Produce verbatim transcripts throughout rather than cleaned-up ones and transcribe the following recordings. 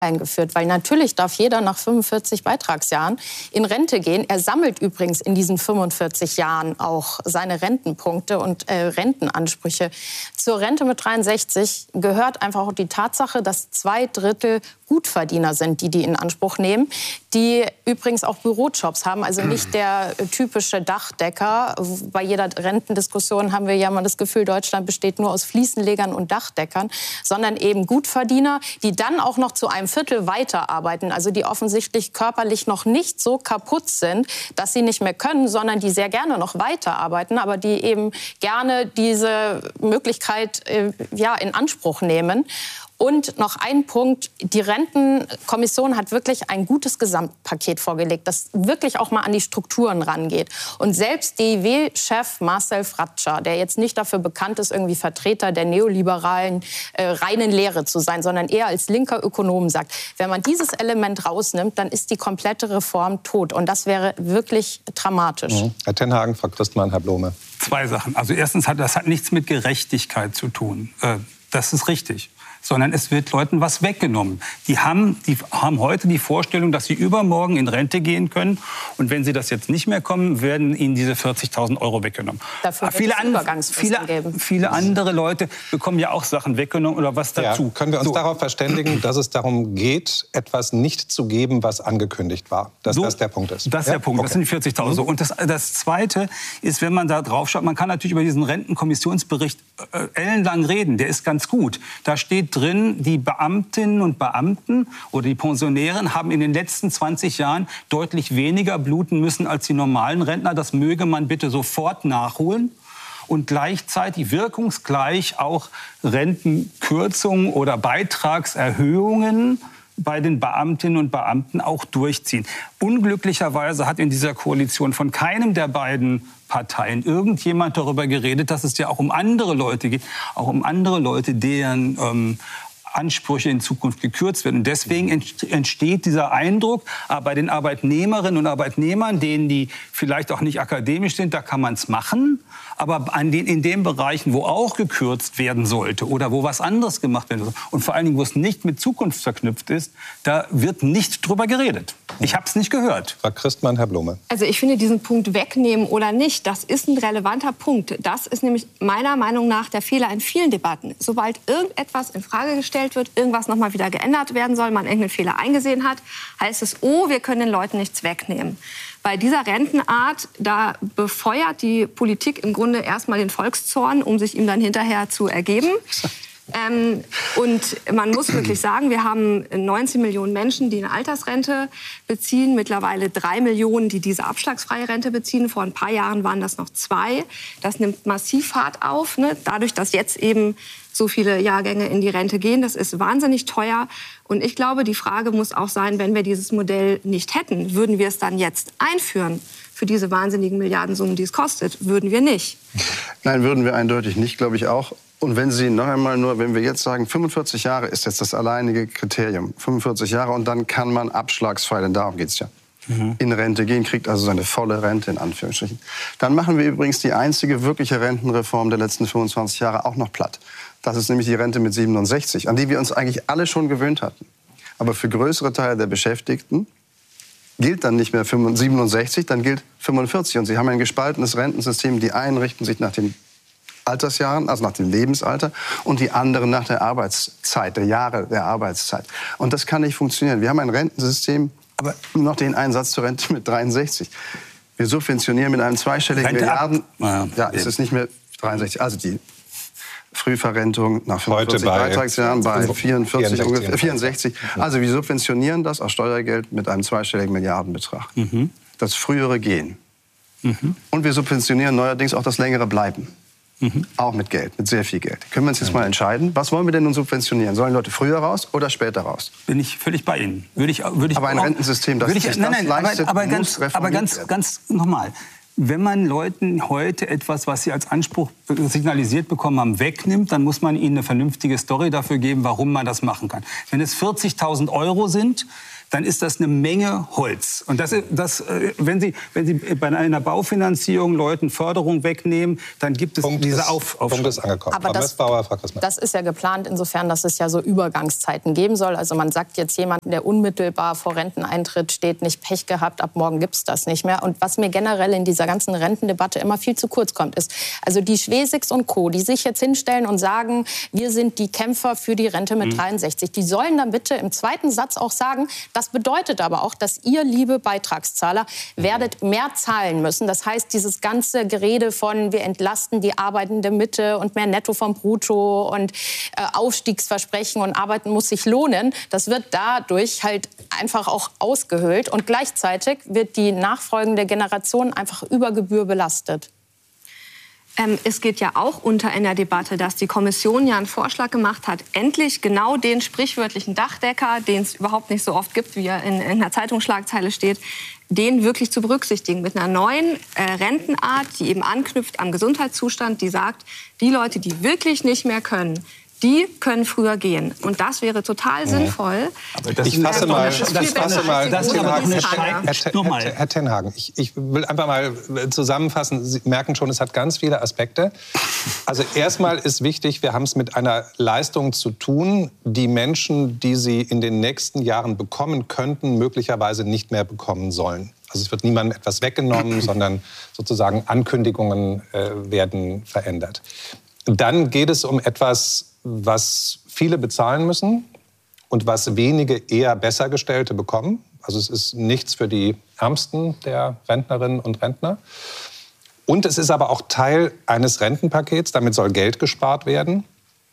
eingeführt, weil natürlich darf jeder nach fünfundvierzig Beitragsjahren in Rente gehen. Er sammelt übrigens in diesen fünfundvierzig Jahren auch seine Rentenpunkte und äh, Rentenansprüche. Zur Rente mit dreiundsechzig gehört einfach auch die Tatsache, dass zwei Drittel Gutverdiener sind, die die in Anspruch nehmen, die übrigens auch Bürojobs haben, also nicht der typische Dachdecker. Bei jeder Rentendiskussion haben wir ja mal das Gefühl, Deutschland besteht nur aus Fliesenlegern und Dachdeckern, sondern eben Gutverdiener, die dann auch noch zu einem Viertel weiterarbeiten, also die offensichtlich körperlich noch nicht so kaputt sind, dass sie nicht mehr können, sondern die sehr gerne noch weiterarbeiten, aber die eben gerne diese Möglichkeit äh, ja, in Anspruch nehmen. Und noch ein Punkt, die Rentenkommission hat wirklich ein gutes Gesamtpaket vorgelegt, das wirklich auch mal an die Strukturen rangeht. Und selbst D I W-Chef Marcel Fratscher, der jetzt nicht dafür bekannt ist, irgendwie Vertreter der neoliberalen äh, reinen Lehre zu sein, sondern eher als linker Ökonom sagt, wenn man dieses Element rausnimmt, dann ist die komplette Reform tot. Und das wäre wirklich dramatisch. Mhm. Herr Tenhagen, Frau Christmann, Herr Blome. Zwei Sachen. Also erstens, hat das hat nichts mit Gerechtigkeit zu tun. Äh, das ist richtig. Sondern es wird Leuten was weggenommen. Die haben, die haben heute die Vorstellung, dass sie übermorgen in Rente gehen können. Und wenn sie das jetzt nicht mehr kommen, werden ihnen diese vierzigtausend Euro weggenommen. Dafür wird viele, es an, Übergangsfristen viele, geben. viele andere Leute bekommen ja auch Sachen weggenommen oder was dazu. Ja, können wir uns so darauf verständigen, dass es darum geht, etwas nicht zu geben, was angekündigt war? Dass so, das der Punkt ist? Das ist ja? der Punkt. Okay. Das sind die vierzigtausend. So. Und das, das Zweite ist, wenn man da drauf schaut, man kann natürlich über diesen Rentenkommissionsbericht äh, ellenlang reden. Der ist ganz gut. Da steht drin, die Beamtinnen und Beamten oder die Pensionären haben in den letzten zwanzig Jahren deutlich weniger bluten müssen als die normalen Rentner. Das möge man bitte sofort nachholen. Und gleichzeitig wirkungsgleich auch Rentenkürzungen oder Beitragserhöhungen bei den Beamtinnen und Beamten auch durchziehen. Unglücklicherweise hat in dieser Koalition von keinem der beiden Parteien irgendjemand darüber geredet, dass es ja auch um andere Leute geht, auch um andere Leute, deren ähm, Ansprüche in Zukunft gekürzt werden. Und deswegen entsteht dieser Eindruck, bei den Arbeitnehmerinnen und Arbeitnehmern, denen die vielleicht auch nicht akademisch sind, da kann man es machen. Aber an den, in den Bereichen, wo auch gekürzt werden sollte oder wo was anderes gemacht werden soll und vor allen Dingen, wo es nicht mit Zukunft verknüpft ist, da wird nicht drüber geredet. Ich habe es nicht gehört. Frau Christmann, Herr Blome. Also ich finde diesen Punkt wegnehmen oder nicht, das ist ein relevanter Punkt. Das ist nämlich meiner Meinung nach der Fehler in vielen Debatten. Sobald irgendetwas in Frage gestellt wird, irgendwas noch mal wieder geändert werden soll, man irgendeinen Fehler eingesehen hat, heißt es, oh, wir können den Leuten nichts wegnehmen. Bei dieser Rentenart, da befeuert die Politik im Grunde erstmal den Volkszorn, um sich ihm dann hinterher zu ergeben. Ähm, und man muss wirklich sagen, wir haben neunzehn Millionen Menschen, die eine Altersrente beziehen, mittlerweile drei Millionen, die diese abschlagsfreie Rente beziehen. Vor ein paar Jahren waren das noch zwei. Das nimmt massiv Fahrt auf, ne? Dadurch, dass jetzt eben so viele Jahrgänge in die Rente gehen. Das ist wahnsinnig teuer. Und ich glaube, die Frage muss auch sein, wenn wir dieses Modell nicht hätten, würden wir es dann jetzt einführen für diese wahnsinnigen Milliardensummen, die es kostet? Würden wir nicht. Nein, würden wir eindeutig nicht, glaube ich auch. Und wenn Sie noch einmal nur, wenn wir jetzt sagen, fünfundvierzig Jahre ist jetzt das alleinige Kriterium, fünfundvierzig Jahre, und dann kann man abschlagsfrei, denn darum geht es ja, mhm. in Rente gehen, kriegt also seine volle Rente in Anführungsstrichen. Dann machen wir übrigens die einzige wirkliche Rentenreform der letzten fünfundzwanzig Jahre auch noch platt. Das ist nämlich die Rente mit siebenundsechzig, an die wir uns eigentlich alle schon gewöhnt hatten. Aber für größere Teile der Beschäftigten gilt dann nicht mehr siebenundsechzig, dann gilt fünfundvierzig. Und Sie haben ein gespaltenes Rentensystem. Die einen richten sich nach den Altersjahren, also nach dem Lebensalter, und die anderen nach der Arbeitszeit, der Jahre der Arbeitszeit. Und das kann nicht funktionieren. Wir haben ein Rentensystem, aber noch den Einsatz zur Rente mit dreiundsechzig. Wir subventionieren mit einem zweistelligen Rente Milliarden. Ja, ja, ist es nicht mehr dreiundsechzig. Also die Frühverrentung nach fünfundvierzig bei Beitragsjahren bei vierundvierzig, vierundsechzig, ungefähr vierundsechzig. Also wir subventionieren das aus Steuergeld mit einem zweistelligen Milliardenbetrag. Mhm. Das frühere Gehen. Mhm. Und wir subventionieren neuerdings auch das längere Bleiben. Mhm. Auch mit Geld, mit sehr viel Geld. Können wir uns jetzt mhm. mal entscheiden, was wollen wir denn nun subventionieren? Sollen Leute früher raus oder später raus? Bin ich völlig bei Ihnen. Würde ich, würde ich aber ein auch, Rentensystem, das ich, sich nein, das nein, leistet, aber, aber muss ganz, aber ganz, werden. ganz nochmal. Wenn man Leuten heute etwas, was sie als Anspruch signalisiert bekommen haben, wegnimmt, dann muss man ihnen eine vernünftige Story dafür geben, warum man das machen kann. Wenn es vierzigtausend Euro sind, dann ist das eine Menge Holz. Und das, das, wenn Sie, wenn Sie bei einer Baufinanzierung Leuten Förderung wegnehmen, dann gibt es Punkt diese ist, Auf, Punkt ist angekommen. Aber das, das ist ja geplant insofern, dass es ja so Übergangszeiten geben soll. Also man sagt jetzt jemanden, der unmittelbar vor Renteneintritt steht, nicht Pech gehabt, ab morgen gibt es das nicht mehr. Und was mir generell in dieser ganzen Rentendebatte immer viel zu kurz kommt, ist, also die Schwesigs und Co., die sich jetzt hinstellen und sagen, wir sind die Kämpfer für die Rente mit mhm. dreiundsechzig, die sollen dann bitte im zweiten Satz auch sagen, das bedeutet aber auch, dass ihr, liebe Beitragszahler, werdet mehr zahlen müssen. Das heißt, dieses ganze Gerede von wir entlasten die arbeitende Mitte und mehr Netto vom Brutto und äh, Aufstiegsversprechen und Arbeiten muss sich lohnen, das wird dadurch halt einfach auch ausgehöhlt. Und gleichzeitig wird die nachfolgende Generation einfach über Gebühr belastet. Ähm, es geht ja auch unter in der Debatte, dass die Kommission ja einen Vorschlag gemacht hat, endlich genau den sprichwörtlichen Dachdecker, den es überhaupt nicht so oft gibt, wie er in, in einer Zeitungsschlagzeile steht, den wirklich zu berücksichtigen mit einer neuen äh, Rentenart, die eben anknüpft am Gesundheitszustand, die sagt, die Leute, die wirklich nicht mehr können, die können früher gehen. Und das wäre total sinnvoll. Aber das ich fasse mal, das das fasse mal, das Herr, Herr Tenhagen, ich, ich will einfach mal zusammenfassen. Sie merken schon, es hat ganz viele Aspekte. Also erstmal ist wichtig, wir haben es mit einer Leistung zu tun, die Menschen, die sie in den nächsten Jahren bekommen könnten, möglicherweise nicht mehr bekommen sollen. Also es wird niemandem etwas weggenommen, sondern sozusagen Ankündigungen äh, werden verändert. Dann geht es um etwas, was viele bezahlen müssen und was wenige eher Bessergestellte bekommen. Also es ist nichts für die Ärmsten der Rentnerinnen und Rentner. Und es ist aber auch Teil eines Rentenpakets, damit soll Geld gespart werden,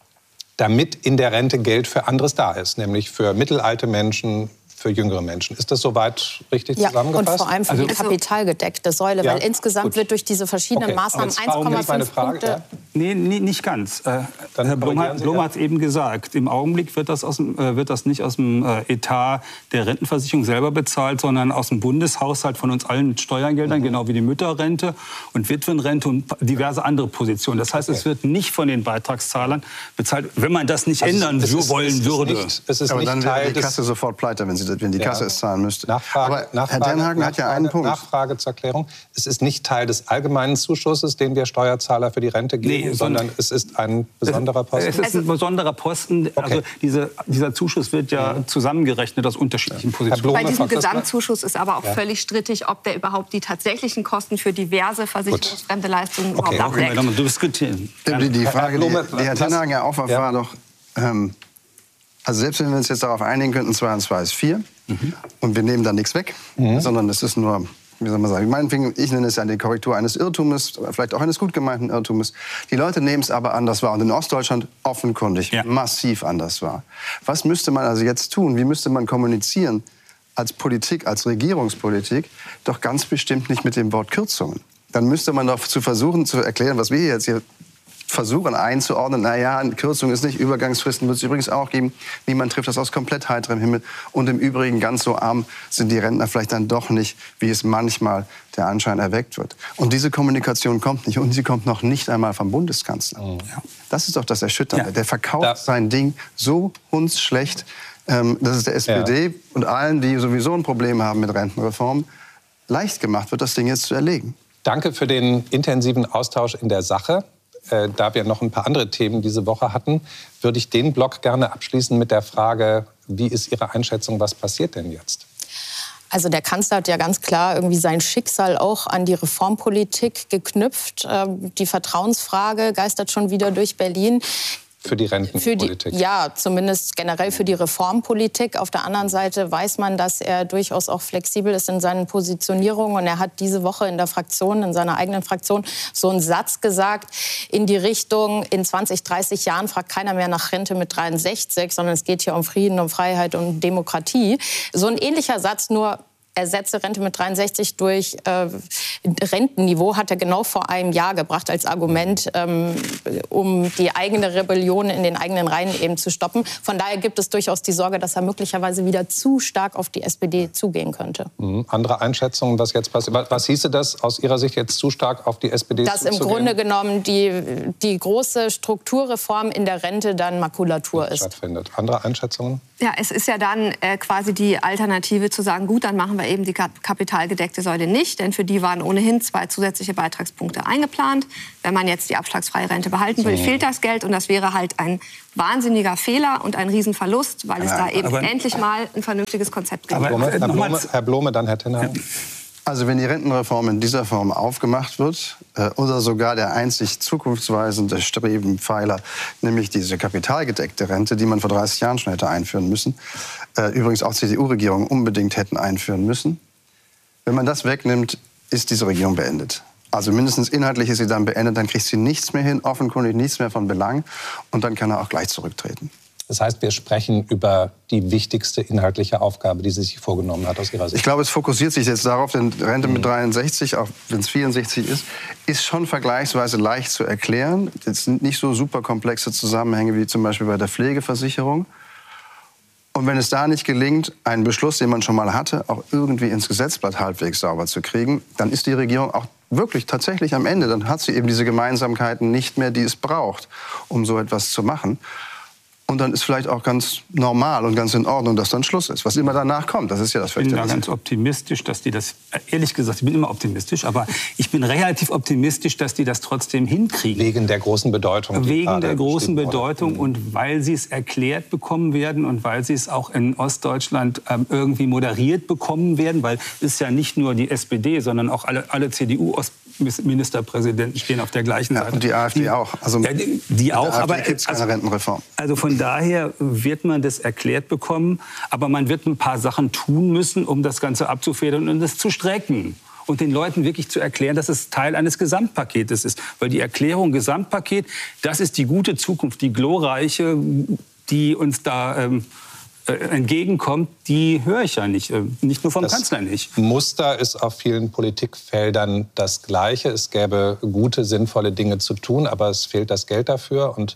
damit in der Rente Geld für anderes da ist, nämlich für mittelalte Menschen, für jüngere Menschen. Ist das soweit richtig ja, zusammengefasst? Und vor allem für also, die kapitalgedeckte Säule, ja, weil insgesamt gut. wird durch diese verschiedenen okay, Maßnahmen eins Komma fünf Punkte... Ja. Nee, nee, nicht ganz. Äh, Herr Blum hat es ja. eben gesagt, im Augenblick wird das, aus dem, äh, wird das nicht aus dem äh, Etat der Rentenversicherung selber bezahlt, sondern aus dem Bundeshaushalt von uns allen mit Steuergeldern, mhm. genau wie die Mütterrente und Witwenrente und diverse andere Positionen. Das heißt, okay. es wird nicht von den Beitragszahlern bezahlt, wenn man das nicht also ändern es ist, wollen es ist würde. Nicht, es ist Aber nicht dann wäre die Kasse sofort pleite, wenn, sie, wenn die Kasse ja. es zahlen müsste. Nachfrage, Aber Nachfrage, Herr Tenhagen hat ja einen Punkt. Nachfrage zur Erklärung. Es ist nicht Teil des allgemeinen Zuschusses, den wir Steuerzahler für die Rente geben, nee, sondern es ist ein besonderer Posten. Es ist ein besonderer Posten. Okay. Also diese, dieser Zuschuss wird ja mhm. zusammengerechnet aus unterschiedlichen ja. Positionen. Bei diesem Gesamtzuschuss ist aber auch ja. völlig strittig, ob der überhaupt die tatsächlichen Kosten für diverse versicherungsfremde Leistungen okay. überhaupt abdeckt. Okay, wir diskutieren. Die, die Frage, die, die Herr Tenhagen ja aufwarf, ja. war doch... Ähm, Also selbst wenn wir uns jetzt darauf einigen könnten, zwei und zwei ist vier, mhm. und wir nehmen da nichts weg, mhm. sondern es ist nur, wie soll man sagen, meinetwegen, ich nenne es ja die Korrektur eines Irrtumes, vielleicht auch eines gut gemeinten Irrtumes. Die Leute nehmen es aber anders wahr und in Ostdeutschland offenkundig ja. massiv anders wahr. Was müsste man also jetzt tun? Wie müsste man kommunizieren als Politik, als Regierungspolitik? Doch ganz bestimmt nicht mit dem Wort Kürzungen. Dann müsste man doch zu versuchen zu erklären, was wir jetzt hier versuchen einzuordnen, naja, eine Kürzung ist nicht, Übergangsfristen wird es übrigens auch geben. Niemand trifft das aus komplett heiterem Himmel. Und im Übrigen, ganz so arm sind die Rentner vielleicht dann doch nicht, wie es manchmal der Anschein erweckt wird. Und diese Kommunikation kommt nicht. Und sie kommt noch nicht einmal vom Bundeskanzler. Oh. Ja. Das ist doch das Erschütternde. Ja. Der verkauft da. sein Ding so hundsschlecht, ähm, dass es der S P D ja. und allen, die sowieso ein Problem haben mit Rentenreform, leicht gemacht wird, das Ding jetzt zu erlegen. Danke für den intensiven Austausch in der Sache. Äh, da wir noch ein paar andere Themen diese Woche hatten, würde ich den Block gerne abschließen mit der Frage, wie ist Ihre Einschätzung, was passiert denn jetzt? Also der Kanzler hat ja ganz klar irgendwie sein Schicksal auch an die Reformpolitik geknüpft. Ähm, die Vertrauensfrage geistert schon wieder durch Berlin. Für die Rentenpolitik? Für die, ja, zumindest generell für die Reformpolitik. Auf der anderen Seite weiß man, dass er durchaus auch flexibel ist in seinen Positionierungen. Und er hat diese Woche in der Fraktion, in seiner eigenen Fraktion, so einen Satz gesagt in die Richtung, in zwanzig, dreißig Jahren fragt keiner mehr nach Rente mit dreiundsechzig, sondern es geht hier um Frieden, um Freiheit und Demokratie. So ein ähnlicher Satz, nur ersetze Rente mit dreiundsechzig durch äh, Rentenniveau, hat er genau vor einem Jahr gebracht als Argument, ähm, um die eigene Rebellion in den eigenen Reihen eben zu stoppen. Von daher gibt es durchaus die Sorge, dass er möglicherweise wieder zu stark auf die S P D zugehen könnte. Mhm. Andere Einschätzungen, was jetzt passiert? Was, was hieße das aus Ihrer Sicht jetzt zu stark auf die S P D Dass zuzugehen? im Grunde genommen die, die große Strukturreform in der Rente dann Makulatur ist. Stattfindet. Andere Einschätzungen? Ja, es ist ja dann äh, quasi die Alternative zu sagen, gut, dann machen wir eben die kapitalgedeckte Säule nicht, denn für die waren ohnehin zwei zusätzliche Beitragspunkte eingeplant. Wenn man jetzt die abschlagsfreie Rente behalten will, so. fehlt das Geld und das wäre halt ein wahnsinniger Fehler und ein Riesenverlust, weil es ja, da eben aber, endlich mal ein vernünftiges Konzept gibt. Herr Blome, Herr Blome, Herr Blome dann Herr Tenhagen. Also wenn die Rentenreform in dieser Form aufgemacht wird äh, oder sogar der einzig zukunftsweisende Strebenpfeiler, nämlich diese kapitalgedeckte Rente, die man vor dreißig Jahren schon hätte einführen müssen, äh, übrigens auch C D U-Regierungen unbedingt hätten einführen müssen, wenn man das wegnimmt, ist diese Regierung beendet. Also mindestens inhaltlich ist sie dann beendet, dann kriegt sie nichts mehr hin, offenkundig nichts mehr von Belang und dann kann er auch gleich zurücktreten. Das heißt, wir sprechen über die wichtigste inhaltliche Aufgabe, die sie sich vorgenommen hat aus Ihrer Sicht. Ich glaube, es fokussiert sich jetzt darauf, denn Rente mit dreiundsechzig, auch wenn es vierundsechzig ist, ist schon vergleichsweise leicht zu erklären. Es sind nicht so super komplexe Zusammenhänge wie zum Beispiel bei der Pflegeversicherung. Und wenn es da nicht gelingt, einen Beschluss, den man schon mal hatte, auch irgendwie ins Gesetzblatt halbwegs sauber zu kriegen, dann ist die Regierung auch wirklich tatsächlich am Ende. Dann hat sie eben diese Gemeinsamkeiten nicht mehr, die es braucht, um so etwas zu machen. Und dann ist vielleicht auch ganz normal und ganz in Ordnung, dass dann Schluss ist. Was immer danach kommt, das ist ja das Ich bin da ganz optimistisch, dass die das, ehrlich gesagt, ich bin immer optimistisch, aber ich bin relativ optimistisch, dass die das trotzdem hinkriegen. Wegen der großen Bedeutung. Wegen der großen Bedeutung und weil sie es erklärt bekommen werden und weil sie es auch in Ostdeutschland ähm, irgendwie moderiert bekommen werden, weil es ist ja nicht nur die S P D, sondern auch alle, alle C D U-Ministerpräsidenten stehen auf der gleichen Seite. Ja, und die AfD die, auch. Also ja, die, die auch, aber gibt es keine also, Rentenreform. Also von daher wird man das erklärt bekommen, aber man wird ein paar Sachen tun müssen, um das Ganze abzufedern und das zu strecken. Und den Leuten wirklich zu erklären, dass es Teil eines Gesamtpaketes ist. Weil die Erklärung Gesamtpaket, das ist die gute Zukunft, die glorreiche, die uns da ähm, äh, entgegenkommt, die höre ich ja nicht. Äh, nicht nur vom das Kanzler nicht. Muster ist auf vielen Politikfeldern das Gleiche. Es gäbe gute, sinnvolle Dinge zu tun, aber es fehlt das Geld dafür. Und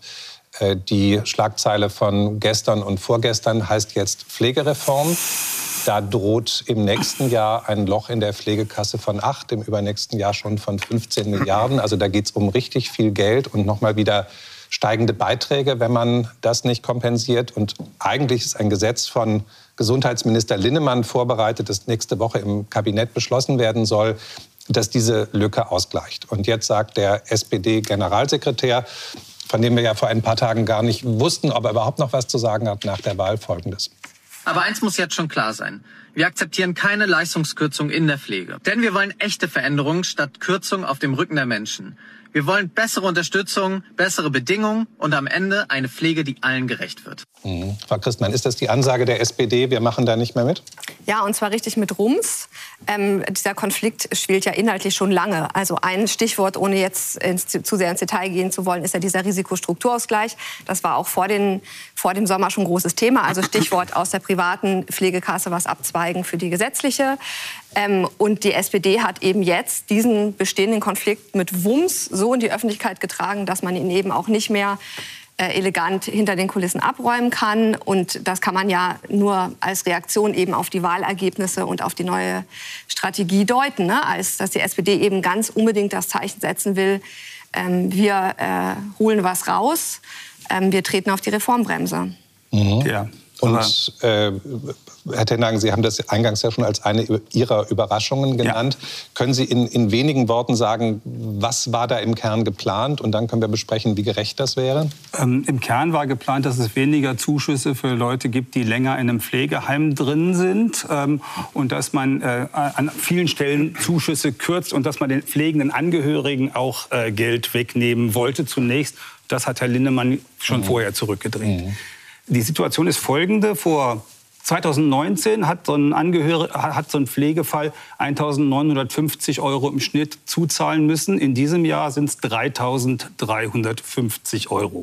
die Schlagzeile von gestern und vorgestern heißt jetzt Pflegereform. Da droht im nächsten Jahr ein Loch in der Pflegekasse von acht, im übernächsten Jahr schon von fünfzehn Milliarden. Also da geht es um richtig viel Geld und nochmal wieder steigende Beiträge, wenn man das nicht kompensiert. Und eigentlich ist ein Gesetz von Gesundheitsminister Linnemann vorbereitet, das nächste Woche im Kabinett beschlossen werden soll, das diese Lücke ausgleicht. Und jetzt sagt der S P D-Generalsekretär, von dem wir ja vor ein paar Tagen gar nicht wussten, ob er überhaupt noch was zu sagen hat nach der Wahl, Folgendes. Aber eins muss jetzt schon klar sein. Wir akzeptieren keine Leistungskürzung in der Pflege. Denn wir wollen echte Veränderungen statt Kürzung auf dem Rücken der Menschen. Wir wollen bessere Unterstützung, bessere Bedingungen und am Ende eine Pflege, die allen gerecht wird. Mhm. Frau Christmann, ist das die Ansage der S P D, wir machen da nicht mehr mit? Ja, und zwar richtig mit Rums. Ähm, dieser Konflikt spielt ja inhaltlich schon lange. Also ein Stichwort, ohne jetzt ins, zu sehr ins Detail gehen zu wollen, ist ja dieser Risikostrukturausgleich. Das war auch vor, den, vor dem Sommer schon ein großes Thema. Also Stichwort aus der privaten Pflegekasse was abzweigen für die gesetzliche. Ähm, und die S P D hat eben jetzt diesen bestehenden Konflikt mit Wumms so in die Öffentlichkeit getragen, dass man ihn eben auch nicht mehr äh, elegant hinter den Kulissen abräumen kann. Und das kann man ja nur als Reaktion eben auf die Wahlergebnisse und auf die neue Strategie deuten, ne? Als dass die S P D eben ganz unbedingt das Zeichen setzen will, ähm, wir äh, holen was raus, ähm, wir treten auf die Reformbremse. Mhm. Ja. Und äh, Herr Tenhagen, Sie haben das eingangs ja schon als eine Ihrer Überraschungen genannt. Ja. Können Sie in, in wenigen Worten sagen, was war da im Kern geplant? Und dann können wir besprechen, wie gerecht das wäre. Ähm, Im Kern war geplant, dass es weniger Zuschüsse für Leute gibt, die länger in einem Pflegeheim drin sind. Ähm, und dass man äh, an vielen Stellen Zuschüsse kürzt und dass man den pflegenden Angehörigen auch äh, Geld wegnehmen wollte zunächst. Das hat Herr Linnemann schon mhm. vorher zurückgedreht. Mhm. Die Situation ist folgende. Vor zweitausendneunzehn hat so ein Angehöriger, hat so ein Pflegefall eintausendneunhundertfünfzig Euro im Schnitt zuzahlen müssen. In diesem Jahr sind es dreitausenddreihundertfünfzig Euro.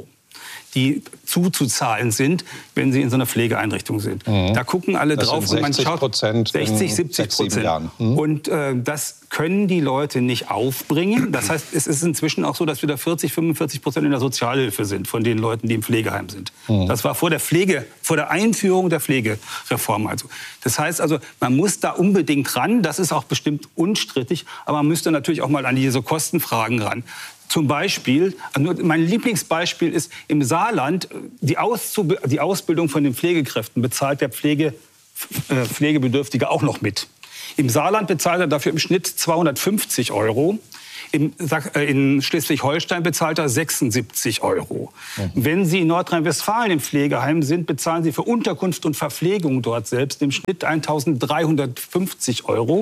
die zuzuzahlen sind, wenn sie in so einer Pflegeeinrichtung sind. Mhm. Da gucken alle das drauf und man schaut sechzig, siebzig Prozent. Mhm. Und äh, das können die Leute nicht aufbringen. Das heißt, es ist inzwischen auch so, dass wir da vierzig, fünfundvierzig Prozent in der Sozialhilfe sind von den Leuten, die im Pflegeheim sind. Mhm. Das war vor der Pflege, vor der Einführung der Pflegereform. Also. Das heißt also, man muss da unbedingt ran. Das ist auch bestimmt unstrittig. Aber man müsste natürlich auch mal an diese Kostenfragen ran. Zum Beispiel, mein Lieblingsbeispiel ist im Saarland, die, Auszub- die Ausbildung von den Pflegekräften bezahlt der Pflege, äh, Pflegebedürftige auch noch mit. Im Saarland bezahlt er dafür im Schnitt zweihundertfünfzig Euro. In, in Schleswig-Holstein bezahlt er sechsundsiebzig Euro. Mhm. Wenn Sie in Nordrhein-Westfalen im Pflegeheim sind, bezahlen Sie für Unterkunft und Verpflegung dort selbst im Schnitt eintausenddreihundertfünfzig Euro.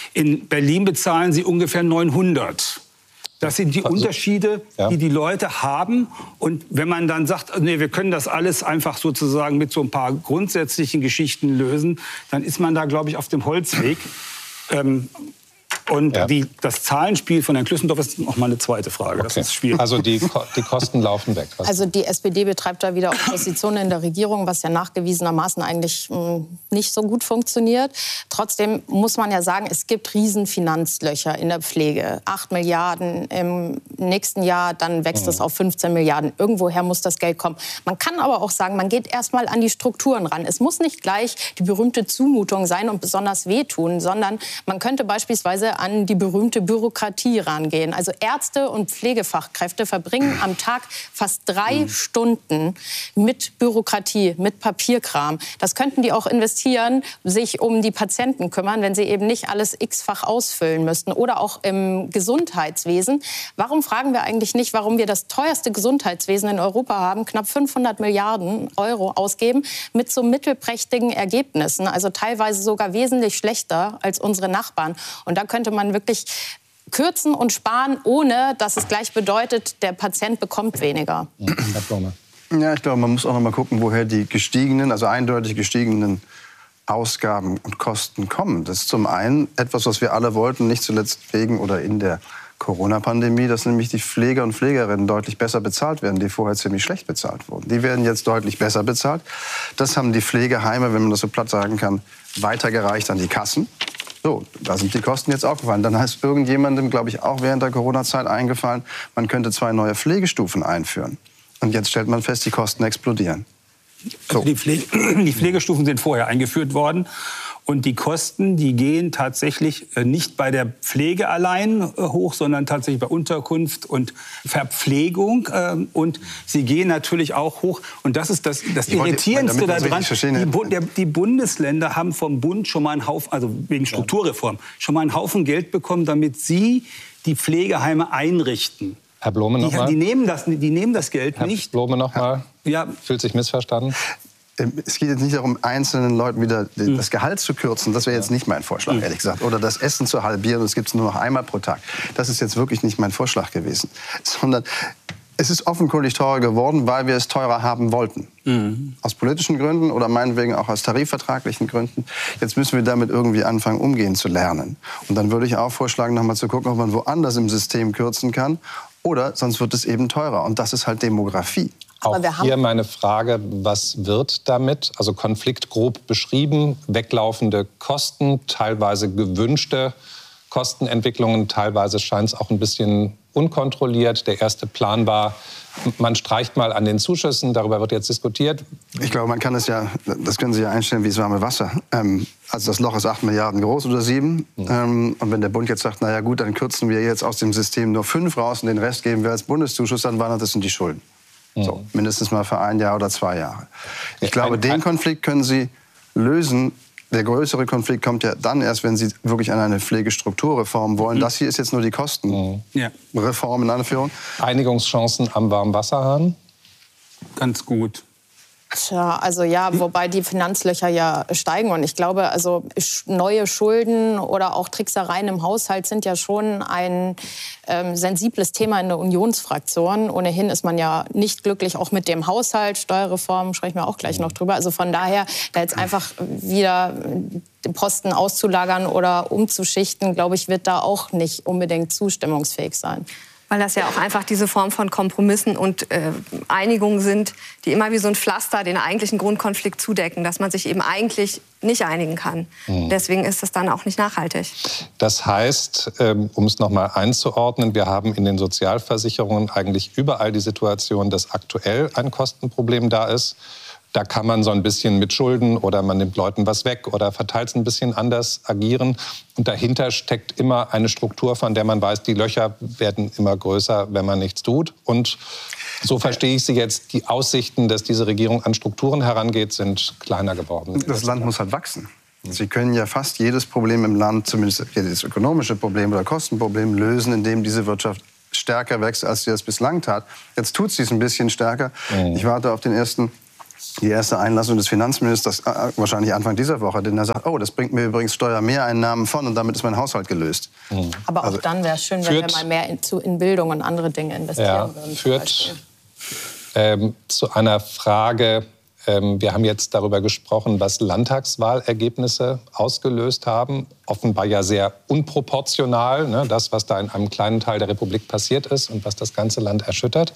In Berlin bezahlen Sie ungefähr neunhundert. Das sind die Unterschiede, ja. die die Leute haben. Und wenn man dann sagt, nee, wir können das alles einfach sozusagen mit so ein paar grundsätzlichen Geschichten lösen, dann ist man da, glaube ich, auf dem Holzweg. ähm, Und ja. die, das Zahlenspiel von Herrn Klüssendorf ist noch mal eine zweite Frage. Okay. Das ist schwierig. Also die, die Kosten laufen weg. Was also die S P D betreibt da wieder Opposition in der Regierung, was ja nachgewiesenermaßen eigentlich mh, nicht so gut funktioniert. Trotzdem muss man ja sagen, es gibt Riesenfinanzlöcher in der Pflege. Acht Milliarden im nächsten Jahr, dann wächst mhm. es auf fünfzehn Milliarden. Irgendwoher muss das Geld kommen. Man kann aber auch sagen, man geht erst mal an die Strukturen ran. Es muss nicht gleich die berühmte Zumutung sein und besonders wehtun, sondern man könnte beispielsweise an die berühmte Bürokratie rangehen. Also Ärzte und Pflegefachkräfte verbringen am Tag fast drei mhm. Stunden mit Bürokratie, mit Papierkram. Das könnten die auch investieren, sich um die Patienten kümmern, wenn sie eben nicht alles x-fach ausfüllen müssten. Oder auch im Gesundheitswesen. Warum fragen wir eigentlich nicht, warum wir das teuerste Gesundheitswesen in Europa haben, knapp fünfhundert Milliarden Euro ausgeben, mit so mittelprächtigen Ergebnissen, also teilweise sogar wesentlich schlechter als unsere Nachbarn. Und da könnte man wirklich kürzen und sparen, ohne dass es gleich bedeutet, der Patient bekommt weniger. Herr Blome. Ja, ich glaube, man muss auch noch mal gucken, woher die gestiegenen, also eindeutig gestiegenen Ausgaben und Kosten kommen. Das ist zum einen etwas, was wir alle wollten, nicht zuletzt wegen oder in der Corona-Pandemie, dass nämlich die Pfleger und Pflegerinnen deutlich besser bezahlt werden, die vorher ziemlich schlecht bezahlt wurden. Die werden jetzt deutlich besser bezahlt. Das haben die Pflegeheime, wenn man das so platt sagen kann, weitergereicht an die Kassen. So, da sind die Kosten jetzt aufgefallen. Dann ist irgendjemandem, glaube ich, auch während der Corona-Zeit eingefallen, man könnte zwei neue Pflegestufen einführen. Und jetzt stellt man fest, die Kosten explodieren. So. Also die, Pflege, die Pflegestufen sind vorher eingeführt worden. Und die Kosten, die gehen tatsächlich nicht bei der Pflege allein hoch, sondern tatsächlich bei Unterkunft und Verpflegung. Und sie gehen natürlich auch hoch. Und das ist das, das Irritierendste daran. Die, die Bundesländer haben vom Bund schon mal einen Haufen, also wegen Strukturreform, schon mal einen Haufen Geld bekommen, damit sie die Pflegeheime einrichten. Herr Blome noch die, mal. Die nehmen das, die nehmen das Geld Herr nicht. Herr Blome noch mal. Ja. Fühlt sich missverstanden? Es geht jetzt nicht darum, einzelnen Leuten wieder das Gehalt zu kürzen. Das wäre jetzt nicht mein Vorschlag, ehrlich gesagt. Oder das Essen zu halbieren, das gibt es nur noch einmal pro Tag. Das ist jetzt wirklich nicht mein Vorschlag gewesen. Sondern es ist offenkundig teurer geworden, weil wir es teurer haben wollten. Mhm. Aus politischen Gründen oder meinetwegen auch aus tarifvertraglichen Gründen. Jetzt müssen wir damit irgendwie anfangen, umgehen zu lernen. Und dann würde ich auch vorschlagen, noch mal zu gucken, ob man woanders im System kürzen kann. Oder sonst wird es eben teurer. Und das ist halt Demografie. Auch hier meine Frage, was wird damit? Also Konflikt grob beschrieben, weglaufende Kosten, teilweise gewünschte Kostenentwicklungen, teilweise scheint es auch ein bisschen unkontrolliert. Der erste Plan war, man streicht mal an den Zuschüssen, darüber wird jetzt diskutiert. Ich glaube, man kann es ja, das können Sie ja einstellen wie das warme Wasser. Ähm, also das Loch ist acht Milliarden groß oder sieben. Mhm. Ähm, und wenn der Bund jetzt sagt, na ja gut, dann kürzen wir jetzt aus dem System nur fünf raus und den Rest geben wir als Bundeszuschuss, dann wandert das in die Schulden. So, mindestens mal für ein Jahr oder zwei Jahre. Ich glaube, den Konflikt können Sie lösen. Der größere Konflikt kommt ja dann erst, wenn Sie wirklich an eine Pflegestrukturreform wollen. Das hier ist jetzt nur die Kostenreform in Anführung. Einigungschancen am Warmwasserhahn? Ganz gut. Tja, also ja, wobei die Finanzlöcher ja steigen. Und ich glaube, also neue Schulden oder auch Tricksereien im Haushalt sind ja schon ein ähm, sensibles Thema in der Unionsfraktion. Ohnehin ist man ja nicht glücklich, auch mit dem Haushalt. Steuerreform sprechen wir auch gleich noch drüber. Also von daher, da jetzt einfach wieder den Posten auszulagern oder umzuschichten, glaube ich, wird da auch nicht unbedingt zustimmungsfähig sein. Weil das ja auch einfach diese Form von Kompromissen und äh, Einigungen sind, die immer wie so ein Pflaster den eigentlichen Grundkonflikt zudecken, dass man sich eben eigentlich nicht einigen kann. Mhm. Deswegen ist das dann auch nicht nachhaltig. Das heißt, ähm, um es noch mal einzuordnen, wir haben in den Sozialversicherungen eigentlich überall die Situation, dass aktuell ein Kostenproblem da ist. Da kann man so ein bisschen mit Schulden oder man nimmt Leuten was weg oder verteilt es ein bisschen anders agieren. Und dahinter steckt immer eine Struktur, von der man weiß, die Löcher werden immer größer, wenn man nichts tut. Und so verstehe ich Sie jetzt, die Aussichten, dass diese Regierung an Strukturen herangeht, sind kleiner geworden. Das Land muss halt wachsen. Sie können ja fast jedes Problem im Land, zumindest jedes ökonomische Problem oder Kostenproblem, lösen, indem diese Wirtschaft stärker wächst, als sie das bislang tat. Jetzt tut sie es ein bisschen stärker. Mhm. Ich warte auf den ersten... Die erste Einlassung des Finanzministers, äh, wahrscheinlich Anfang dieser Woche, denn er sagt, oh, das bringt mir übrigens Steuermehreinnahmen von und damit ist mein Haushalt gelöst. Mhm. Aber auch also, dann wäre es schön, wenn wir mal mehr in, zu, in Bildung und andere Dinge investieren ja, würden. Führt ähm, zu einer Frage, ähm, wir haben jetzt darüber gesprochen, was Landtagswahlergebnisse ausgelöst haben. Offenbar ja sehr unproportional, ne, das, was da in einem kleinen Teil der Republik passiert ist und was das ganze Land erschüttert.